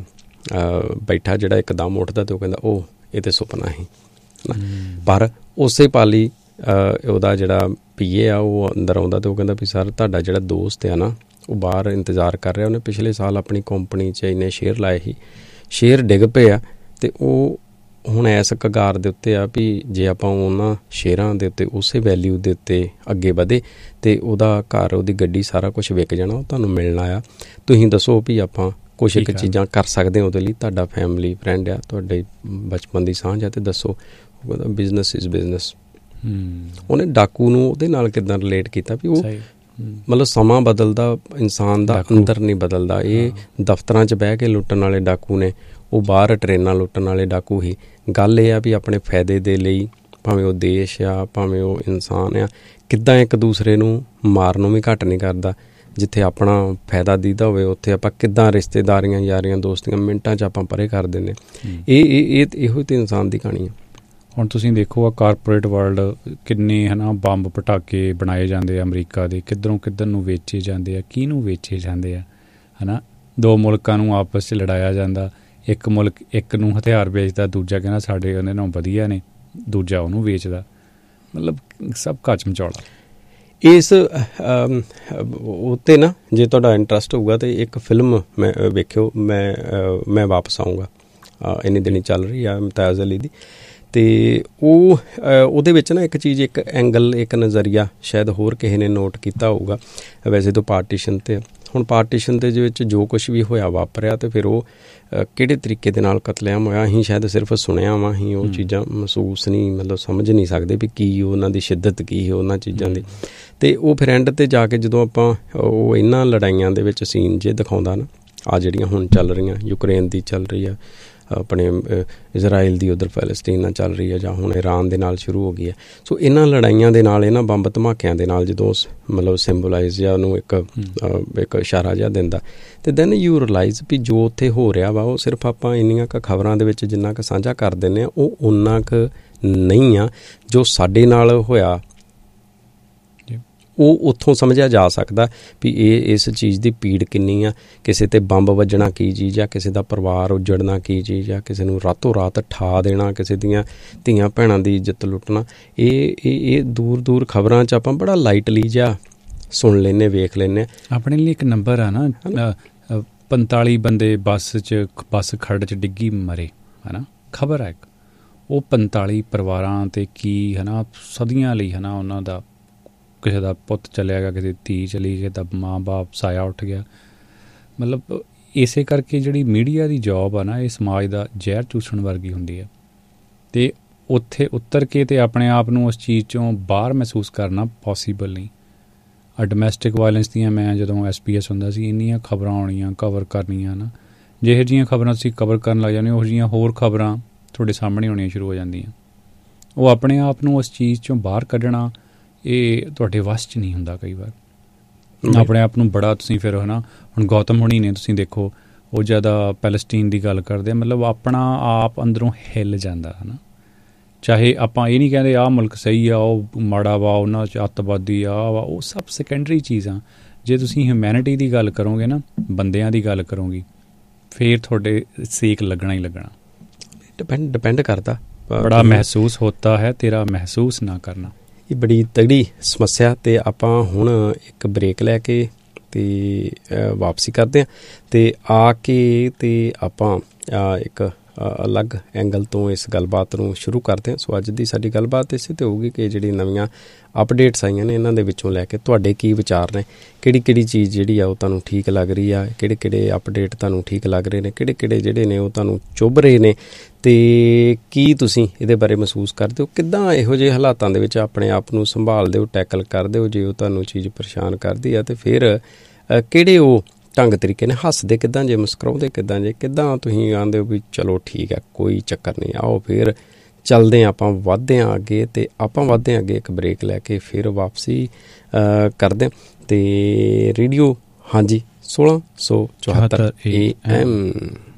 ਬੈਠਾ, ਜਿਹੜਾ ਇੱਕਦਮ ਉੱਠਦਾ ਤੇ ਉਹ ਕਹਿੰਦਾ ਉਹ ਇਹ ਤਾਂ ਸੁਪਨਾ ਸੀ। ਪਰ ਉਸੇ ਪਾਲੀ ਉਹਦਾ ਜਿਹੜਾ ਪੀਏ ਆ ਉਹ ਅੰਦਰ ਆਉਂਦਾ ਤੇ ਉਹ ਕਹਿੰਦਾ ਵੀ ਸਰ ਤੁਹਾਡਾ ਜਿਹੜਾ ਦੋਸਤ ਆ ਨਾ ਉਹ ਬਾਹਰ ਇੰਤਜ਼ਾਰ ਕਰ ਰਿਹਾ, ਉਹਨੇ ਪਿਛਲੇ ਸਾਲ ਆਪਣੀ ਕੰਪਨੀ 'ਚ ਇੰਨੇ ਸ਼ੇਅਰ ਲਾਏ ਸੀ, ਸ਼ੇਅਰ ਡਿੱਗ ਪਏ ਆ, ਤੇ ਉਹ ਹੁਣ ਇਸ ਕਗਾਰ ਦੇ ਉੱਤੇ ਆ ਵੀ ਜੇ ਆਪਾਂ ਉਹਨਾਂ ਸ਼ੇਅਰਾਂ ਦੇ ਉੱਤੇ ਉਸੇ ਵੈਲਿਊ ਦੇ ਉੱਤੇ ਅੱਗੇ ਵਧੇ ਤੇ ਉਹਦਾ ਘਰ, ਉਹਦੀ ਗੱਡੀ, ਸਾਰਾ ਕੁਛ ਵਿਕ ਜਾਣਾ, ਉਹ ਤੁਹਾਨੂੰ ਮਿਲਣਾ ਆ। ਤੁਸੀਂ ਦੱਸੋ ਵੀ ਆਪਾਂ ਕੁਛ ਇੱਕ ਚੀਜ਼ਾਂ ਕਰ ਸਕਦੇ ਹਾਂ ਉਹਦੇ ਲਈ, ਤੁਹਾਡਾ ਫੈਮਿਲੀ ਫਰੈਂਡ ਆ, ਤੁਹਾਡੇ ਬਚਪਨ ਦੀ ਸਾਂਝ ਆ, ਤੇ ਦੱਸੋ। ਉਹ ਕਹਿੰਦਾ ਬਿਜ਼ਨਸ ਇਜ਼ ਬਿਜ਼ਨਸ। ਉਹਨੇ ਡਾਕੂ ਨੂੰ ਉਹਦੇ ਨਾਲ ਕਿੱਦਾਂ ਰਿਲੇਟ ਕੀਤਾ ਵੀ ਉਹ ਮਤਲਬ ਸਮਾਂ ਬਦਲਦਾ, ਇਨਸਾਨ ਦਾ ਅੰਦਰ ਨਹੀਂ ਬਦਲਦਾ। ਇਹ ਦਫ਼ਤਰਾਂ 'ਚ ਬਹਿ ਕੇ ਲੁੱਟਣ ਵਾਲੇ ਡਾਕੂ ਨੇ, ਉਹ ਬਾਹਰ ਟ੍ਰੇਨਾਂ ਲੁੱਟਣ ਵਾਲੇ ਡਾਕੂ ਹੀ। ਗੱਲ ਇਹ ਆ ਵੀ ਆਪਣੇ ਫਾਇਦੇ ਦੇ ਲਈ, ਭਾਵੇਂ ਉਹ ਦੇਸ਼ ਆ ਭਾਵੇਂ ਉਹ ਇਨਸਾਨ ਆ, ਕਿੱਦਾਂ ਇੱਕ ਦੂਸਰੇ ਨੂੰ ਮਾਰਨ ਨੂੰ ਵੀ ਘੱਟ ਨਹੀਂ ਕਰਦਾ। ਜਿੱਥੇ ਆਪਣਾ ਫਾਇਦਾ ਦੀਦਾ ਹੋਵੇ ਉੱਥੇ ਆਪਾਂ ਕਿੱਦਾਂ ਰਿਸ਼ਤੇਦਾਰੀਆਂ, ਯਾਰੀਆਂ, ਦੋਸਤੀਆਂ ਮਿੰਟਾਂ 'ਚ ਆਪਾਂ ਪਰੇ ਕਰ ਦਿੰਦੇ। ਇਹੋ ਤੇ ਇਨਸਾਨ ਦੀ ਕਹਾਣੀ ਆ।
ਹੁਣ ਤੁਸੀਂ ਦੇਖੋ ਆ ਕਾਰਪੋਰੇਟ ਵਰਲਡ ਕਿੰਨੇ ਹੈ ਨਾ ਬੰਬ ਪਟਾਕੇ ਬਣਾਏ ਜਾਂਦੇ ਆ ਅਮਰੀਕਾ ਦੇ, ਕਿੱਧਰੋਂ ਕਿੱਧਰ ਨੂੰ ਵੇਚੇ ਜਾਂਦੇ ਆ, ਕਿਹਨੂੰ ਵੇਚੇ ਜਾਂਦੇ ਆ, ਹੈ ਨਾ। 2 ਮੁਲਕਾਂ ਨੂੰ ਆਪਸ 'ਚ ਲੜਾਇਆ ਜਾਂਦਾ, ਇੱਕ ਮੁਲਕ ਇੱਕ ਨੂੰ ਹਥਿਆਰ ਵੇਚਦਾ, ਦੂਜਾ ਕਹਿੰਦਾ ਸਾਡੇ ਉਹਦੇ ਨਾਲੋਂ ਵਧੀਆ ਨੇ, ਦੂਜਾ ਉਹਨੂੰ ਵੇਚਦਾ, ਮਤਲਬ ਸਭ ਕੱਚ ਮਚੌਲਾ।
ਇਸ ਉੱਤੇ ਨਾ ਜੇ ਤੁਹਾਡਾ ਇੰਟਰਸਟ ਹੋਊਗਾ ਤਾਂ ਇੱਕ ਫਿਲਮ ਮੈਂ ਵੇਖਿਓ, ਮੈਂ ਵਾਪਸ ਆਊਂਗਾ, ਇੰਨੇ ਦਿਨ ਚੱਲ ਰਹੀ ਆ ਮੁਮਤਾਜ਼ ਅਲੀ ਦੀ, ਅਤੇ ਉਹਦੇ ਵਿੱਚ ਨਾ ਇੱਕ ਚੀਜ਼, ਇੱਕ ਐਂਗਲ, ਇੱਕ ਨਜ਼ਰੀਆ ਸ਼ਾਇਦ ਹੋਰ ਕਿਸੇ ਨੇ ਨੋਟ ਕੀਤਾ ਹੋਊਗਾ। ਵੈਸੇ ਤਾਂ ਪਾਰਟੀਸ਼ਨ 'ਤੇ ਹੁਣ ਪਾਰਟੀਸ਼ਨ ਦੇ ਵਿੱਚ ਜੋ ਕੁਛ ਵੀ ਹੋਇਆ ਵਾਪਰਿਆ, ਅਤੇ ਫਿਰ ਉਹ ਕਿਹੜੇ ਤਰੀਕੇ ਦੇ ਨਾਲ ਕਤਲੇਆਮ ਹੋਇਆ, ਅਸੀਂ ਸ਼ਾਇਦ ਸਿਰਫ ਸੁਣਿਆ ਵਾ, ਅਸੀਂ ਉਹ ਚੀਜ਼ਾਂ ਮਹਿਸੂਸ ਨਹੀਂ, ਮਤਲਬ ਸਮਝ ਨਹੀਂ ਸਕਦੇ ਵੀ ਕੀ ਉਹਨਾਂ ਦੀ ਸ਼ਿੱਦਤ ਕੀ ਹੈ ਉਹਨਾਂ ਚੀਜ਼ਾਂ ਦੀ। ਅਤੇ ਉਹ ਫਿਰ ਐਂਡ 'ਤੇ ਜਾ ਕੇ ਜਦੋਂ ਆਪਾਂ ਉਹ ਇਹਨਾਂ ਲੜਾਈਆਂ ਦੇ ਵਿੱਚ ਸੀਨ ਜੇ ਦਿਖਾਉਂਦਾ ਨਾ, ਆ ਜਿਹੜੀਆਂ ਹੁਣ ਚੱਲ ਰਹੀਆਂ, ਯੂਕਰੇਨ ਦੀ ਚੱਲ ਰਹੀ ਆ, ਆਪਣੇ ਇਜ਼ਰਾਈਲ ਦੀ ਉੱਧਰ ਪੈਲਸਟੀਨ ਨਾਲ ਚੱਲ ਰਹੀ ਹੈ, ਜਾਂ ਹੁਣ ਈਰਾਨ ਦੇ ਨਾਲ ਸ਼ੁਰੂ ਹੋ ਗਈ ਹੈ। ਸੋ ਇਹਨਾਂ ਲੜਾਈਆਂ ਦੇ ਨਾਲ, ਇਹਨਾਂ ਬੰਬ ਧਮਾਕਿਆਂ ਦੇ ਨਾਲ ਜਦੋਂ ਮਤਲਬ ਸਿੰਬਲਾਈਜ਼ ਜਾਂ ਉਹਨੂੰ ਇੱਕ ਇਸ਼ਾਰਾ ਜਿਹਾ ਦਿੰਦਾ, ਅਤੇ ਦੈਨ ਯੂ ਰਿਅਲਾਈਜ਼ ਵੀ ਜੋ ਉੱਥੇ ਹੋ ਰਿਹਾ ਵਾ ਉਹ ਸਿਰਫ ਆਪਾਂ ਇੰਨੀਆਂ ਕੁ ਖਬਰਾਂ ਦੇ ਵਿੱਚ ਜਿੰਨਾ ਕੁ ਸਾਂਝਾ ਕਰ ਦਿੰਦੇ ਹਾਂ, ਉਹ ਓਨਾ ਕੁ ਨਹੀਂ ਆ ਜੋ ਸਾਡੇ ਨਾਲ ਹੋਇਆ। ਉਹ ਉੱਥੋਂ ਸਮਝਿਆ ਜਾ ਸਕਦਾ ਵੀ ਇਸ ਚੀਜ਼ ਦੀ ਪੀੜ ਕਿੰਨੀ ਆ, ਕਿਸੇ 'ਤੇ ਬੰਬ ਵੱਜਣਾ ਕੀ ਚੀਜ਼ ਆ, ਕਿਸੇ ਦਾ ਪਰਿਵਾਰ ਉੱਜੜਨਾ ਕੀ ਚੀਜ਼ ਆ, ਕਿਸੇ ਨੂੰ ਰਾਤੋਂ ਰਾਤ ਠਾ ਦੇਣਾ, ਕਿਸੇ ਦੀਆਂ ਧੀਆਂ ਭੈਣਾਂ ਦੀ ਇੱਜ਼ਤ ਲੁੱਟਣਾ। ਇਹ ਦੂਰ ਦੂਰ ਖਬਰਾਂ 'ਚ ਆਪਾਂ ਬੜਾ ਲਾਈਟਲੀ ਜਿਹਾ ਸੁਣ ਲੈਂਦੇ, ਵੇਖ ਲੈਂਦੇ।
ਆਪਣੇ ਲਈ ਇੱਕ ਨੰਬਰ ਆ ਨਾ, 45 ਬੰਦੇ ਬੱਸ ਖੱਡ 'ਚ ਡਿੱਗੀ ਮਰੇ, ਹੈ ਨਾ, ਖਬਰ ਹੈ ਇੱਕ। ਉਹ 45 ਪਰਿਵਾਰਾਂ 'ਤੇ ਕੀ ਹੈ ਨਾ, ਸਦੀਆਂ ਲਈ ਹੈ ਨਾ, ਉਹਨਾਂ ਦਾ ਕਿਸੇ ਦਾ ਪੁੱਤ ਚਲਿਆ ਗਿਆ, ਕਿਸੇ ਦੀ ਧੀ ਚਲੀ, ਕਿਸੇ ਦਾ ਮਾਂ ਬਾਪ ਸਾਇਆ ਉੱਠ ਗਿਆ। ਮਤਲਬ ਇਸੇ ਕਰਕੇ ਜਿਹੜੀ ਮੀਡੀਆ ਦੀ ਜੋਬ ਆ ਨਾ, ਇਹ ਸਮਾਜ ਦਾ ਜ਼ਹਿਰ ਚੂਸਣ ਵਰਗੀ ਹੁੰਦੀ ਹੈ। ਅਤੇ ਉੱਥੇ ਉਤਰ ਕੇ ਅਤੇ ਆਪਣੇ ਆਪ ਨੂੰ ਉਸ ਚੀਜ਼ 'ਚੋਂ ਬਾਹਰ ਮਹਿਸੂਸ ਕਰਨਾ ਪੋਸੀਬਲ ਨਹੀਂ। ਡੋਮੈਸਟਿਕ ਵਾਇਲੈਂਸ ਦੀਆਂ ਮੈਂ ਜਦੋਂ SPS ਹੁੰਦਾ ਸੀ, ਇੰਨੀਆਂ ਖਬਰਾਂ ਆਉਣੀਆਂ, ਕਵਰ ਕਰਨੀਆਂ ਨਾ, ਜਿਹੋ ਜਿਹੀਆਂ ਖਬਰਾਂ ਤੁਸੀਂ ਕਵਰ ਕਰਨ ਲੱਗ ਜਾਂਦੇ, ਉਹੋ ਜਿਹੀਆਂ ਹੋਰ ਖਬਰਾਂ ਤੁਹਾਡੇ ਸਾਹਮਣੇ ਆਉਣੀਆਂ ਸ਼ੁਰੂ ਹੋ ਜਾਂਦੀਆਂ। ਉਹ ਆਪਣੇ ਆਪ ਨੂੰ ਉਸ ਚੀਜ਼ 'ਚੋਂ ਬਾਹਰ ਕੱਢਣਾ, ਇਹ ਤੁਹਾਡੇ ਵੱਸ 'ਚ ਨਹੀਂ ਹੁੰਦਾ ਕਈ ਵਾਰ। ਆਪਣੇ ਆਪ ਨੂੰ ਬੜਾ ਤੁਸੀਂ ਫਿਰ ਹੈ ਨਾ, ਹੁਣ ਗੌਤਮ ਹੁਣੀ ਨੇ ਤੁਸੀਂ ਦੇਖੋ, ਉਹ ਜ਼ਿਆਦਾ ਪੈਲਸਟੀਨ ਦੀ ਗੱਲ ਕਰਦੇ, ਮਤਲਬ ਆਪਣਾ ਆਪ ਅੰਦਰੋਂ ਹਿੱਲ ਜਾਂਦਾ ਹੈ ਨਾ। ਚਾਹੇ ਆਪਾਂ ਇਹ ਨਹੀਂ ਕਹਿੰਦੇ ਆਹ ਮੁਲਕ ਸਹੀ ਆ, ਉਹ ਮਾੜਾ ਵਾ, ਉਹਨਾਂ 'ਚ ਅੱਤਵਾਦੀ ਆ ਵਾ, ਉਹ ਸਭ ਸੈਕੰਡਰੀ ਚੀਜ਼ਾਂ। ਜੇ ਤੁਸੀਂ ਹਿਊਮੈਨਿਟੀ ਦੀ ਗੱਲ ਕਰੋਗੇ ਨਾ, ਬੰਦਿਆਂ ਦੀ ਗੱਲ ਕਰੋਗੇ, ਫਿਰ ਤੁਹਾਡੇ ਸੇਕ ਲੱਗਣਾ ਹੀ ਲੱਗਣਾ।
ਡਿਪੈਂਡ ਕਰਦਾ।
ਬੜਾ ਮਹਿਸੂਸ ਹੋਤਾ ਹੈ ਤੇਰਾ ਮਹਿਸੂਸ ਨਾ ਕਰਨਾ।
ਇਹ ਬੜੀ ਤਗੜੀ ਸਮੱਸਿਆ। ਅਤੇ ਆਪਾਂ ਹੁਣ ਇੱਕ ਬ੍ਰੇਕ ਲੈ ਕੇ ਅਤੇ ਵਾਪਸੀ ਕਰਦੇ ਹਾਂ, ਅਤੇ ਆ ਕੇ ਅਤੇ ਆਪਾਂ ਇੱਕ ਅਲੱਗ ਐਂਗਲ ਤੋਂ ਇਸ ਗੱਲਬਾਤ ਨੂੰ ਸ਼ੁਰੂ ਕਰਦੇ ਹਾਂ। ਸੋ ਅੱਜ ਦੀ ਸਾਡੀ ਗੱਲਬਾਤ ਇਸੇ 'ਤੇ ਹੋਊਗੀ ਕਿ ਜਿਹੜੀ ਨਵੀਆਂ ਅਪਡੇਟਸ ਆਈਆਂ ਨੇ, ਇਹਨਾਂ ਦੇ ਵਿੱਚੋਂ ਲੈ ਕੇ ਤੁਹਾਡੇ ਕੀ ਵਿਚਾਰ ਨੇ, ਕਿਹੜੀ ਚੀਜ਼ ਜਿਹੜੀ ਆ ਉਹ ਤੁਹਾਨੂੰ ਠੀਕ ਲੱਗ ਰਹੀ ਆ, ਕਿਹੜੇ ਅਪਡੇਟ ਤੁਹਾਨੂੰ ਠੀਕ ਲੱਗ ਰਹੇ ਨੇ, ਕਿਹੜੇ ਜਿਹੜੇ ਨੇ ਉਹ ਤੁਹਾਨੂੰ ਚੁੱਭ ਰਹੇ ਨੇ, ਅਤੇ ਕੀ ਤੁਸੀਂ ਇਹਦੇ ਬਾਰੇ ਮਹਿਸੂਸ ਕਰਦੇ ਹੋ, ਕਿੱਦਾਂ ਇਹੋ ਜਿਹੇ ਹਾਲਾਤਾਂ ਦੇ ਵਿੱਚ ਆਪਣੇ ਆਪ ਨੂੰ ਸੰਭਾਲਦੇ ਹੋ, ਟੈਕਲ ਕਰਦੇ ਹੋ ਜੇ ਉਹ ਤੁਹਾਨੂੰ ਚੀਜ਼ ਪਰੇਸ਼ਾਨ ਕਰਦੀ ਆ, ਅਤੇ ਫਿਰ ਕਿਹੜੇ ਉਹ ਢੰਗ ਤਰੀਕੇ ਨੇ, ਹੱਸਦੇ ਕਿੱਦਾਂ ਜੇ, ਮੁਸਕਰਾਉਂਦੇ ਕਿੱਦਾਂ ਜੇ, ਕਿੱਦਾਂ ਤੁਸੀਂ ਆਉਂਦੇ ਹੋ ਵੀ ਚਲੋ ਠੀਕ ਹੈ ਕੋਈ ਚੱਕਰ ਨਹੀਂ, ਆਓ ਫਿਰ ਚੱਲਦੇ ਹਾਂ, ਆਪਾਂ ਵੱਧਦੇ ਹਾਂ ਅੱਗੇ। ਅਤੇ ਆਪਾਂ ਵੱਧਦੇ ਹਾਂ ਅੱਗੇ, ਇੱਕ ਬ੍ਰੇਕ ਲੈ ਕੇ ਫਿਰ ਵਾਪਸੀ ਕਰਦੇ। ਅਤੇ ਰੇਡੀਓ ਹਾਂਜੀ 1674 AM